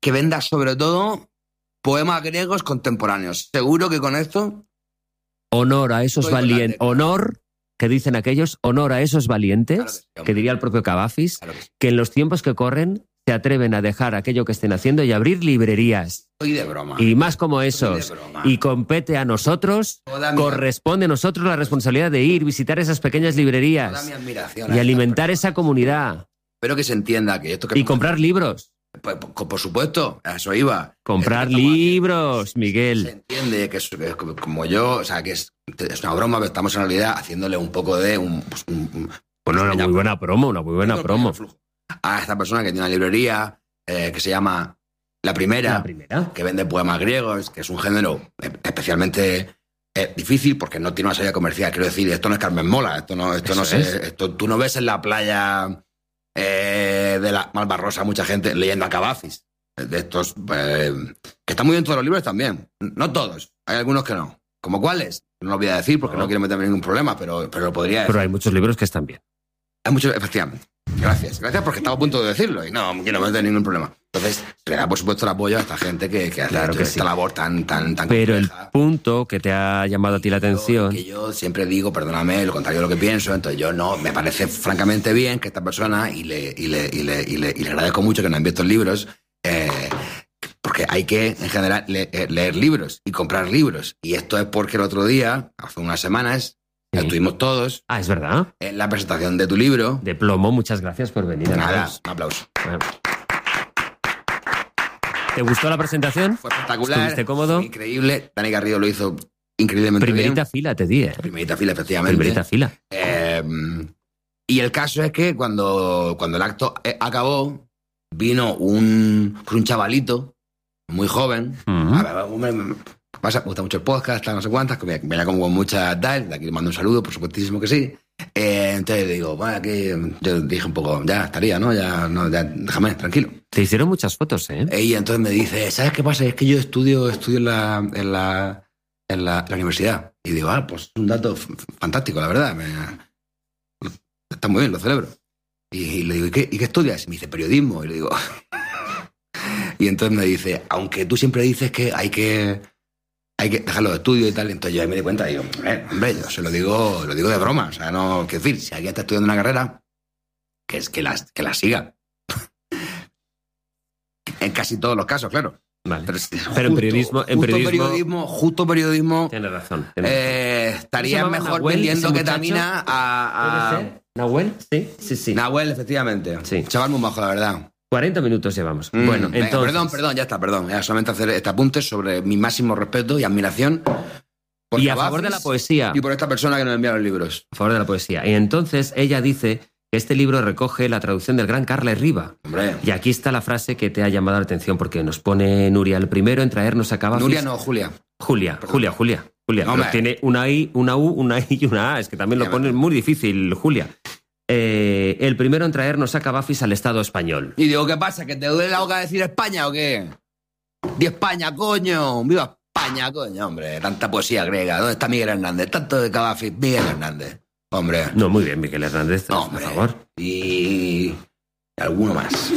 Speaker 1: que venda sobre todo poemas griegos contemporáneos. Seguro que con esto...
Speaker 2: Honor a esos valientes. Honor, que dicen aquellos, honor a esos valientes, claro que, sí, que diría el propio Cavafis, claro que, sí. que en los tiempos que corren se atreven a dejar aquello que estén haciendo y abrir librerías.
Speaker 1: Estoy de broma.
Speaker 2: Y más como esos. Y compete a nosotros, corresponde a nosotros la responsabilidad de ir, visitar esas pequeñas librerías.
Speaker 1: Toda mi admiración
Speaker 2: y alimentar esa comunidad.
Speaker 1: Espero que se entienda que esto que...
Speaker 2: Y comprar libros.
Speaker 1: Pues, por, por supuesto, a eso iba.
Speaker 2: Comprar libros, haciendo. Miguel.
Speaker 1: Se entiende que es, que como yo, o sea, que es, es una broma, pero estamos en realidad haciéndole un poco de un... Pues, un, un
Speaker 2: bueno, una muy buena promo, una muy buena promo.
Speaker 1: A esta persona que tiene una librería eh, que se llama La Primera,
Speaker 2: La Primera,
Speaker 1: que vende poemas griegos, que es un género especialmente eh, difícil porque no tiene una salida comercial. Quiero decir, esto no es Carmen Mola, esto no, esto no sé, esto tú no ves en la playa eh, de la Malvarrosa mucha gente leyendo a Cavafis. De estos eh, que están muy bien todos los libros también. No todos, hay algunos que no. ¿Como cuáles? No lo voy a decir porque no, no quiero meterme en ningún problema, pero, pero lo podría decir.
Speaker 2: Pero hay muchos libros que están bien.
Speaker 1: Hay muchos, efectivamente. Gracias. Gracias porque estaba a punto de decirlo y no quiero meter ningún problema. Entonces, le da por supuesto el apoyo a esta gente que, que hace
Speaker 2: claro que
Speaker 1: esta
Speaker 2: sí.
Speaker 1: labor tan, tan, tan
Speaker 2: Pero
Speaker 1: compleja.
Speaker 2: El punto que te ha llamado a ti la atención...
Speaker 1: Que yo siempre digo, perdóname, lo contrario de lo que pienso, entonces yo no, me parece francamente bien que esta persona, y le, y le, y le, y le, y le agradezco mucho que nos envíe estos libros, eh, porque hay que, en general, le, leer libros y comprar libros. Y esto es porque el otro día, hace unas semanas... Sí. Estuvimos todos.
Speaker 2: Ah, es verdad.
Speaker 1: En la presentación de tu libro.
Speaker 2: De plomo, muchas gracias por venir.
Speaker 1: Nada, un aplauso. Bueno.
Speaker 2: ¿Te gustó la presentación?
Speaker 1: Fue espectacular.
Speaker 2: ¿Estuviste cómodo?
Speaker 1: Fue increíble. Dani Garrido lo hizo increíblemente
Speaker 2: Primerita
Speaker 1: bien.
Speaker 2: fila, te di, ¿eh?
Speaker 1: Primerita fila, efectivamente.
Speaker 2: Primerita fila.
Speaker 1: Eh, y el caso es que cuando, cuando el acto acabó, vino un, un chavalito muy joven. Uh-huh. A ver, hombre, me pasa, me gusta mucho el podcast, tal, no sé cuántas, que me, me como con mucha tal, de aquí le mando un saludo, por supuestísimo que sí. Eh, entonces le digo, bueno, aquí yo dije un poco, ya estaría, ¿no? Ya, no, ya déjame, tranquilo.
Speaker 2: Te hicieron muchas fotos, ¿eh?
Speaker 1: Y entonces me dice, ¿sabes qué pasa? Es que yo estudio, estudio en la, en la, en la, la universidad. Y digo, ah, pues es un dato f- fantástico, la verdad. Me, está muy bien, lo celebro. Y, y le digo, ¿y qué, ¿y qué estudias? Y me dice, periodismo. Y le digo... y entonces me dice, aunque tú siempre dices que hay que... hay que dejar los estudios y tal. Entonces yo ahí me di cuenta y digo, eh, hombre, yo se lo digo, lo digo de broma. O sea, no, quiero decir, si alguien está estudiando una carrera, que es que la, que la siga. En casi todos los casos, claro.
Speaker 2: Vale.
Speaker 1: Pero,
Speaker 2: Pero en periodismo, en
Speaker 1: justo
Speaker 2: periodismo,
Speaker 1: periodismo, justo periodismo.
Speaker 2: Tienes razón. Tienes
Speaker 1: Eh, estaría mejor
Speaker 2: Nahuel,
Speaker 1: vendiendo ketamina a, a...
Speaker 2: ¿Nahuel? Sí, sí, sí.
Speaker 1: Nahuel, efectivamente.
Speaker 2: Sí.
Speaker 1: Chaval muy bajo, la verdad.
Speaker 2: cuarenta minutos llevamos.
Speaker 1: Mm,
Speaker 2: bueno,
Speaker 1: venga,
Speaker 2: entonces...
Speaker 1: Perdón, perdón, ya está, perdón. Ya solamente hacer este apunte sobre mi máximo respeto y admiración. Por
Speaker 2: y a favor de la poesía.
Speaker 1: Y por esta persona que nos envía los libros.
Speaker 2: A favor de la poesía. Y entonces ella dice que este libro recoge la traducción del gran Carles Riba.
Speaker 1: Hombre.
Speaker 2: Y aquí está la frase que te ha llamado la atención, porque nos pone Nuria el primero en traernos a Cavafis.
Speaker 1: Nuria no, Julia.
Speaker 2: Julia,
Speaker 1: Perdón.
Speaker 2: Julia, Julia. Julia.
Speaker 1: No,
Speaker 2: Pero tiene una I, una U, una I y una A. Es que también lo pone muy difícil, Julia. Eh, el primero en traernos a Cavafis al Estado español.
Speaker 1: Y digo, ¿qué pasa? ¿Que te duele la boca decir España o qué? ¡Di España, coño! ¡Viva España, coño! Hombre, tanta poesía griega. ¿Dónde está Miguel Hernández? Tanto de Cavafis, Miguel Hernández. Hombre.
Speaker 2: No, muy bien, Miguel Hernández,
Speaker 1: No,
Speaker 2: por
Speaker 1: hombre.
Speaker 2: favor.
Speaker 1: Y... y alguno más.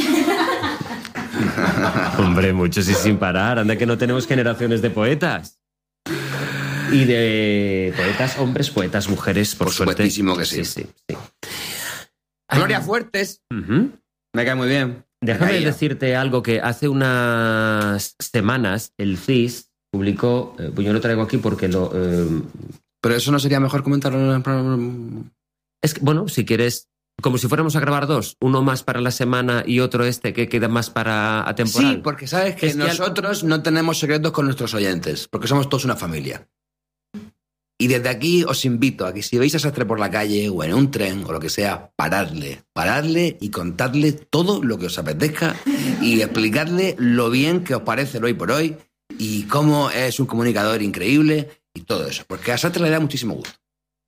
Speaker 2: Hombre, muchos y sin parar. Anda que no tenemos generaciones de poetas. Y de poetas hombres, poetas mujeres, por,
Speaker 1: Por
Speaker 2: suerte.
Speaker 1: supuestísimo que sí.
Speaker 2: Sí, sí, sí.
Speaker 1: Gloria Fuertes.
Speaker 2: Uh-huh.
Speaker 1: Me cae muy bien.
Speaker 2: Déjame
Speaker 1: Me caía.
Speaker 2: decirte algo que hace unas semanas el C I S publicó, eh, pues yo lo traigo aquí porque lo... Eh,
Speaker 1: Pero eso no sería mejor comentarlo en el programa.
Speaker 2: es que, bueno, si quieres, como si fuéramos a grabar dos, uno más para la semana y otro este que queda más para atemporal.
Speaker 1: Sí, porque sabes que
Speaker 2: Es que al-
Speaker 1: nosotros no tenemos secretos con nuestros oyentes, porque somos todos una familia. Y desde aquí os invito a que si veis a Sastre por la calle o en un tren o lo que sea, paradle, paradle y contadle todo lo que os apetezca y explicarle lo bien que os parece el hoy por hoy y cómo es un comunicador increíble y todo eso, porque a Sastre le da muchísimo gusto.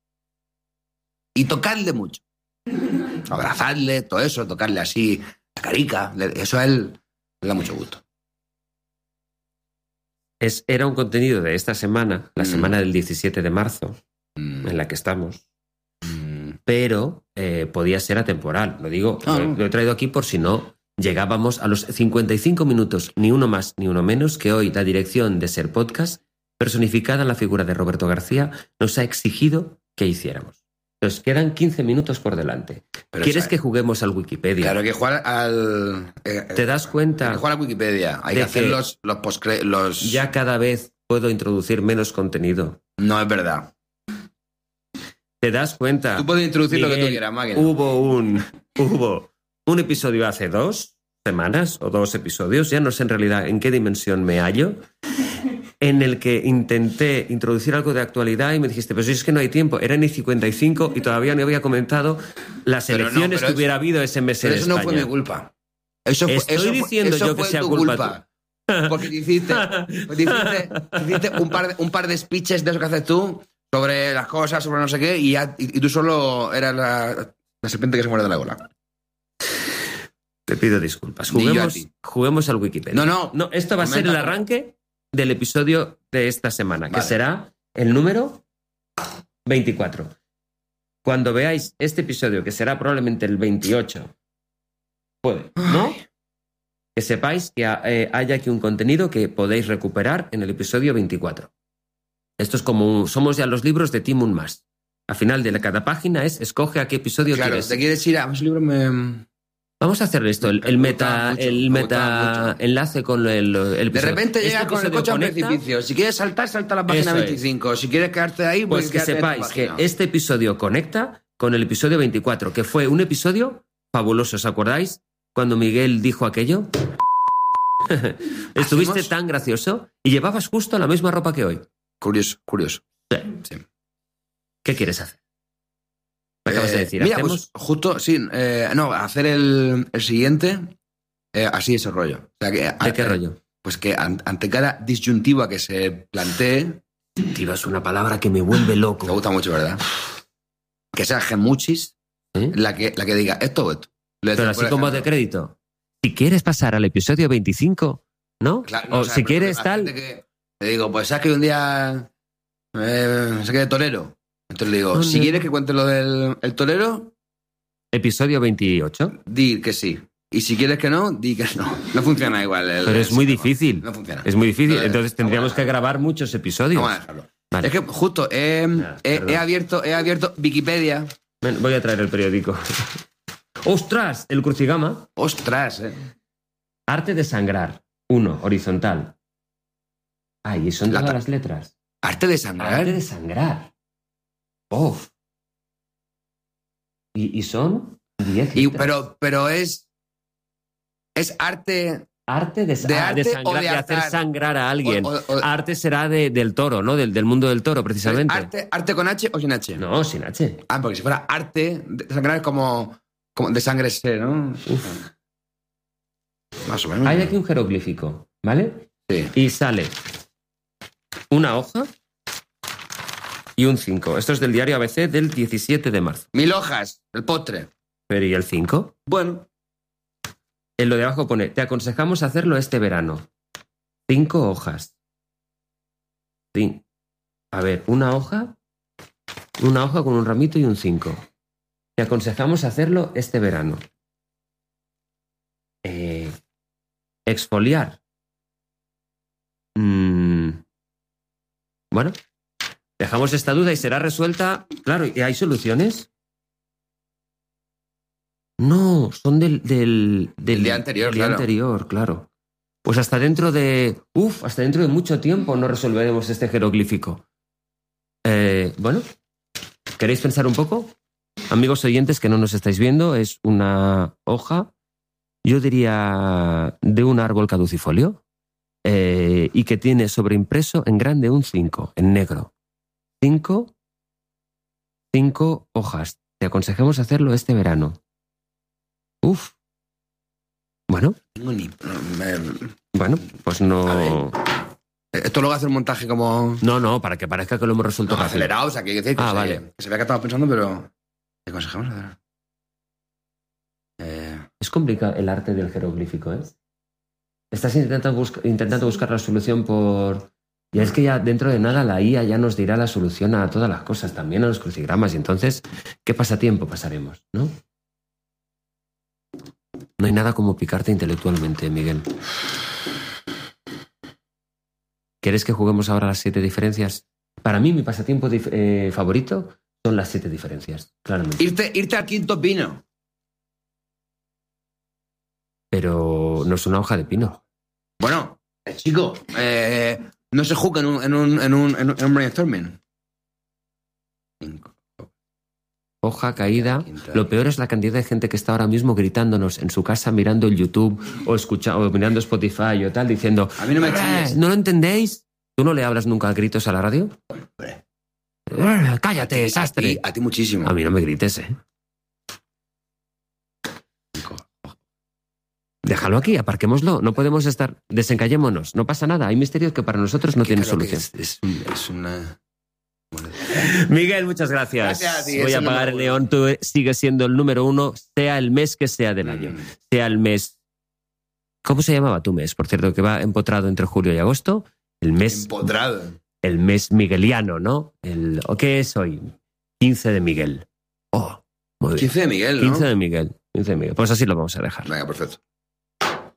Speaker 1: Y tocadle mucho. Abrazadle, todo eso, tocarle así la carica, le- eso a él le da mucho gusto.
Speaker 2: Es, era un contenido de esta semana, la
Speaker 1: Mm.
Speaker 2: semana del diecisiete de marzo,
Speaker 1: Mm.
Speaker 2: en la que estamos,
Speaker 1: Mm.
Speaker 2: pero eh, podía ser atemporal. Lo digo,
Speaker 1: Ah.
Speaker 2: lo, lo he traído aquí por si no llegábamos a los cincuenta y cinco minutos, ni uno más ni uno menos, que hoy la dirección de Ser Podcast, personificada en la figura de Roberto García, nos ha exigido que hiciéramos. Nos quedan quince minutos por delante.
Speaker 1: Pero
Speaker 2: ¿Quieres
Speaker 1: esa-
Speaker 2: que juguemos al Wikipedia?
Speaker 1: Claro, hay que jugar al... eh,
Speaker 2: ¿Te das cuenta?
Speaker 1: Hay que jugar a Wikipedia. Hay
Speaker 2: de
Speaker 1: que hacer
Speaker 2: que
Speaker 1: los, los postcre... Los...
Speaker 2: Ya cada vez puedo introducir menos contenido.
Speaker 1: No es verdad.
Speaker 2: ¿Te das cuenta?
Speaker 1: Tú puedes introducir lo que tú
Speaker 2: Miguel,
Speaker 1: quieras, máquina.
Speaker 2: Hubo un, hubo un episodio hace dos semanas o dos episodios, ya no sé en realidad en qué dimensión me hallo, en el que intenté introducir algo de actualidad y me dijiste, pero si es que no hay tiempo, eran y cincuenta y cinco y todavía no había comentado las
Speaker 1: Pero no,
Speaker 2: elecciones
Speaker 1: pero
Speaker 2: que hubiera habido ese mes
Speaker 1: Pero
Speaker 2: en
Speaker 1: eso no
Speaker 2: España.
Speaker 1: fue mi culpa. Eso fue,
Speaker 2: Estoy
Speaker 1: eso fue-
Speaker 2: diciendo
Speaker 1: eso
Speaker 2: yo que
Speaker 1: fue
Speaker 2: sea
Speaker 1: tu
Speaker 2: culpa
Speaker 1: Porque te hiciste, te hiciste, te hiciste un, par de, un par de speeches de eso que haces tú sobre las cosas, sobre no sé qué, y, ya, y, y tú solo eras la, la serpiente que se muerde de la cola.
Speaker 2: Te pido disculpas.
Speaker 1: Ni yo a
Speaker 2: Juguemos,
Speaker 1: ti.
Speaker 2: juguemos al Wikipedia.
Speaker 1: No, no.
Speaker 2: No, esto va a ser el
Speaker 1: Coméntalo.
Speaker 2: arranque del episodio de esta semana, que
Speaker 1: Vale.
Speaker 2: será el número veinticuatro. Cuando veáis este episodio, que será probablemente el veintiocho, puede, ¿no? Que sepáis que eh, hay aquí un contenido que podéis recuperar en el episodio veinticuatro. Esto es como un- somos ya los libros de Tim Un Mas. Al final de cada página es escoge a qué episodio
Speaker 1: Claro,
Speaker 2: quieres.
Speaker 1: te quieres ir a ese libro me...
Speaker 2: Vamos a hacer esto, el, el
Speaker 1: Me
Speaker 2: meta,
Speaker 1: gustaba mucho,
Speaker 2: el
Speaker 1: me gustaba
Speaker 2: meta
Speaker 1: mucho.
Speaker 2: enlace con el, el
Speaker 1: De
Speaker 2: episodio.
Speaker 1: repente
Speaker 2: Este
Speaker 1: llegas con el
Speaker 2: episodio
Speaker 1: coche a un
Speaker 2: conecta,
Speaker 1: precipicio. Si quieres saltar, salta a la página
Speaker 2: Eso es.
Speaker 1: veinticinco. Si quieres quedarte ahí,
Speaker 2: Pues que
Speaker 1: quedarte en tu
Speaker 2: sepáis que
Speaker 1: página.
Speaker 2: este episodio conecta con el episodio veinticuatro, que fue un episodio fabuloso, ¿os acordáis? Cuando Miguel dijo aquello. Estuviste
Speaker 1: ¿Hacemos?
Speaker 2: tan gracioso y llevabas justo la misma ropa que hoy.
Speaker 1: Curioso, curioso.
Speaker 2: Sí.
Speaker 1: Sí.
Speaker 2: ¿Qué quieres hacer? Me acabas de
Speaker 1: Eh,
Speaker 2: decir,
Speaker 1: mira,
Speaker 2: ¿hacemos?
Speaker 1: pues justo, sí, eh, no, hacer el, el siguiente, eh, así ese rollo. O sea, que,
Speaker 2: ¿De qué
Speaker 1: eh,
Speaker 2: rollo?
Speaker 1: Pues que an- ante cada disyuntiva que se plantee,
Speaker 2: Tío, es una palabra que me vuelve
Speaker 1: me
Speaker 2: loco.
Speaker 1: gusta mucho, ¿verdad? Que sea gemuchis
Speaker 2: ¿Eh?
Speaker 1: la que, la que diga esto o esto. Le
Speaker 2: Pero
Speaker 1: decimos,
Speaker 2: así
Speaker 1: por
Speaker 2: como de
Speaker 1: ejemplo,
Speaker 2: crédito. Si quieres pasar al episodio veinticinco, ¿no?
Speaker 1: claro, no,
Speaker 2: o
Speaker 1: o sea,
Speaker 2: si
Speaker 1: pero
Speaker 2: quieres
Speaker 1: imagínate
Speaker 2: tal...
Speaker 1: que le digo, pues sabes que un día eh, se quede torero. Entonces le digo,
Speaker 2: No,
Speaker 1: si
Speaker 2: no.
Speaker 1: quieres que cuente lo del el torero,
Speaker 2: Episodio veintiocho.
Speaker 1: di que sí. Y si quieres que no, di que no. No funciona igual. el-
Speaker 2: Pero es
Speaker 1: el
Speaker 2: muy
Speaker 1: sistema.
Speaker 2: difícil.
Speaker 1: No funciona.
Speaker 2: Es muy difícil.
Speaker 1: Entonces,
Speaker 2: Entonces tendríamos
Speaker 1: vamos a
Speaker 2: que
Speaker 1: dejarlo.
Speaker 2: grabar muchos episodios.
Speaker 1: Vamos a dejarlo.
Speaker 2: Vale.
Speaker 1: Es que justo he,
Speaker 2: Ah,
Speaker 1: he-
Speaker 2: perdón.
Speaker 1: he abierto, he abierto Wikipedia.
Speaker 2: Ven, voy a traer el periódico. ¡Ostras! El crucigama.
Speaker 1: Ostras, eh.
Speaker 2: Arte de sangrar. Uno, horizontal. Ay, y son
Speaker 1: La
Speaker 2: todas
Speaker 1: ta-
Speaker 2: las letras.
Speaker 1: Arte de sangrar.
Speaker 2: Arte de sangrar. ¡Uf! Y, y son diez
Speaker 1: Y-
Speaker 2: letras.
Speaker 1: pero, pero es. Es arte.
Speaker 2: Arte de,
Speaker 1: ¿De
Speaker 2: ah, de
Speaker 1: arte
Speaker 2: sangrar,
Speaker 1: o de
Speaker 2: de hacer
Speaker 1: hartar?
Speaker 2: sangrar a alguien.
Speaker 1: O- o- o-
Speaker 2: Arte será de- del toro, ¿no? Del, del mundo del toro, precisamente.
Speaker 1: Arte, arte con H o sin H.
Speaker 2: No, sin H.
Speaker 1: Ah, porque si fuera arte de sangrar es como, como de sangre ser, ¿no?
Speaker 2: Uf.
Speaker 1: Más o menos.
Speaker 2: Hay aquí un jeroglífico, ¿vale?
Speaker 1: Sí.
Speaker 2: Y sale una hoja y un cinco. Esto es del diario A B C del diecisiete de marzo.
Speaker 1: Mil hojas, el postre.
Speaker 2: Pero ¿y el cinco?
Speaker 1: Bueno,
Speaker 2: En lo de abajo pone, te aconsejamos hacerlo este verano. Cinco hojas. Sí. A ver, una hoja, una hoja con un ramito y un cinco. Te aconsejamos hacerlo este verano. Eh, exfoliar. Mm, bueno, dejamos esta duda y será resuelta. Claro, ¿y hay soluciones? No, son del, del, del
Speaker 1: El día anterior,
Speaker 2: del día
Speaker 1: claro.
Speaker 2: anterior, claro. Pues hasta dentro de. Uf, hasta dentro de mucho tiempo no resolveremos este jeroglífico. Eh, bueno, ¿queréis pensar un poco? Amigos oyentes que no nos estáis viendo, es una hoja, yo diría, de un árbol caducifolio, eh, y que tiene sobreimpreso en grande un cinco, en negro. Cinco, cinco hojas. Te aconsejamos hacerlo este verano. Uf. Bueno,
Speaker 1: tengo ni. me-
Speaker 2: bueno, pues no.
Speaker 1: A ver. Esto luego hace un montaje como.
Speaker 2: No, no, para que parezca que lo hemos resuelto
Speaker 1: No,
Speaker 2: rápido.
Speaker 1: acelerado, o sea, que hay que decir que,
Speaker 2: Ah,
Speaker 1: se,
Speaker 2: vale.
Speaker 1: que se vea que estamos pensando, pero. ¿Te aconsejamos hacer? Eh,
Speaker 2: Es complicado el arte del jeroglífico, ¿eh? Estás intentando, busca- intentando buscar la solución por... Ya es que ya dentro de nada la I A ya nos dirá la solución a todas las cosas, también a los crucigramas. Y entonces, ¿qué pasatiempo pasaremos, no? No hay nada como picarte intelectualmente, Miguel. ¿Quieres que juguemos ahora las siete diferencias? Para mí, mi pasatiempo dif- eh, favorito son las siete diferencias, claramente.
Speaker 1: Irte, irte al quinto pino.
Speaker 2: Pero no es una hoja de pino.
Speaker 1: Bueno, eh, chico, eh, no se juzga en un, en un, en un, en un brainstorming. Cinco.
Speaker 2: Hoja caída. Lo peor es la cantidad de gente que está ahora mismo gritándonos en su casa mirando el YouTube o escuchando o mirando Spotify o tal, diciendo
Speaker 1: A mí no me
Speaker 2: "Eh,
Speaker 1: chilles".
Speaker 2: ¿no lo entendéis? ¿Tú no le hablas nunca a gritos a la radio?
Speaker 1: Hombre.
Speaker 2: Eh, Cállate,
Speaker 1: A ti,
Speaker 2: desastre.
Speaker 1: a ti muchísimo.
Speaker 2: A mí no me grites, ¿eh? Déjalo aquí, aparquémoslo. No podemos estar... Desencallémonos. No pasa nada. Hay misterios que para nosotros no
Speaker 1: Que
Speaker 2: tienen
Speaker 1: creo que
Speaker 2: solución.
Speaker 1: Es, es, un- es una... Bueno,
Speaker 2: Miguel, muchas gracias.
Speaker 1: Gracias a ti,
Speaker 2: Voy
Speaker 1: es
Speaker 2: a
Speaker 1: el
Speaker 2: apagar el
Speaker 1: número
Speaker 2: neón. Tú sigues siendo el número uno, sea el mes que sea del año.
Speaker 1: Mm.
Speaker 2: Sea el mes... ¿Cómo se llamaba tu mes? Por cierto, que va empotrado entre julio y agosto. El mes...
Speaker 1: empotrado.
Speaker 2: El mes migueliano, ¿no? El, ¿o qué es hoy? quince de Miguel. Oh, muy bien.
Speaker 1: quince de Miguel, ¿no?
Speaker 2: quince de Miguel. quince de Miguel. Pues así lo vamos a dejar.
Speaker 1: Venga, perfecto.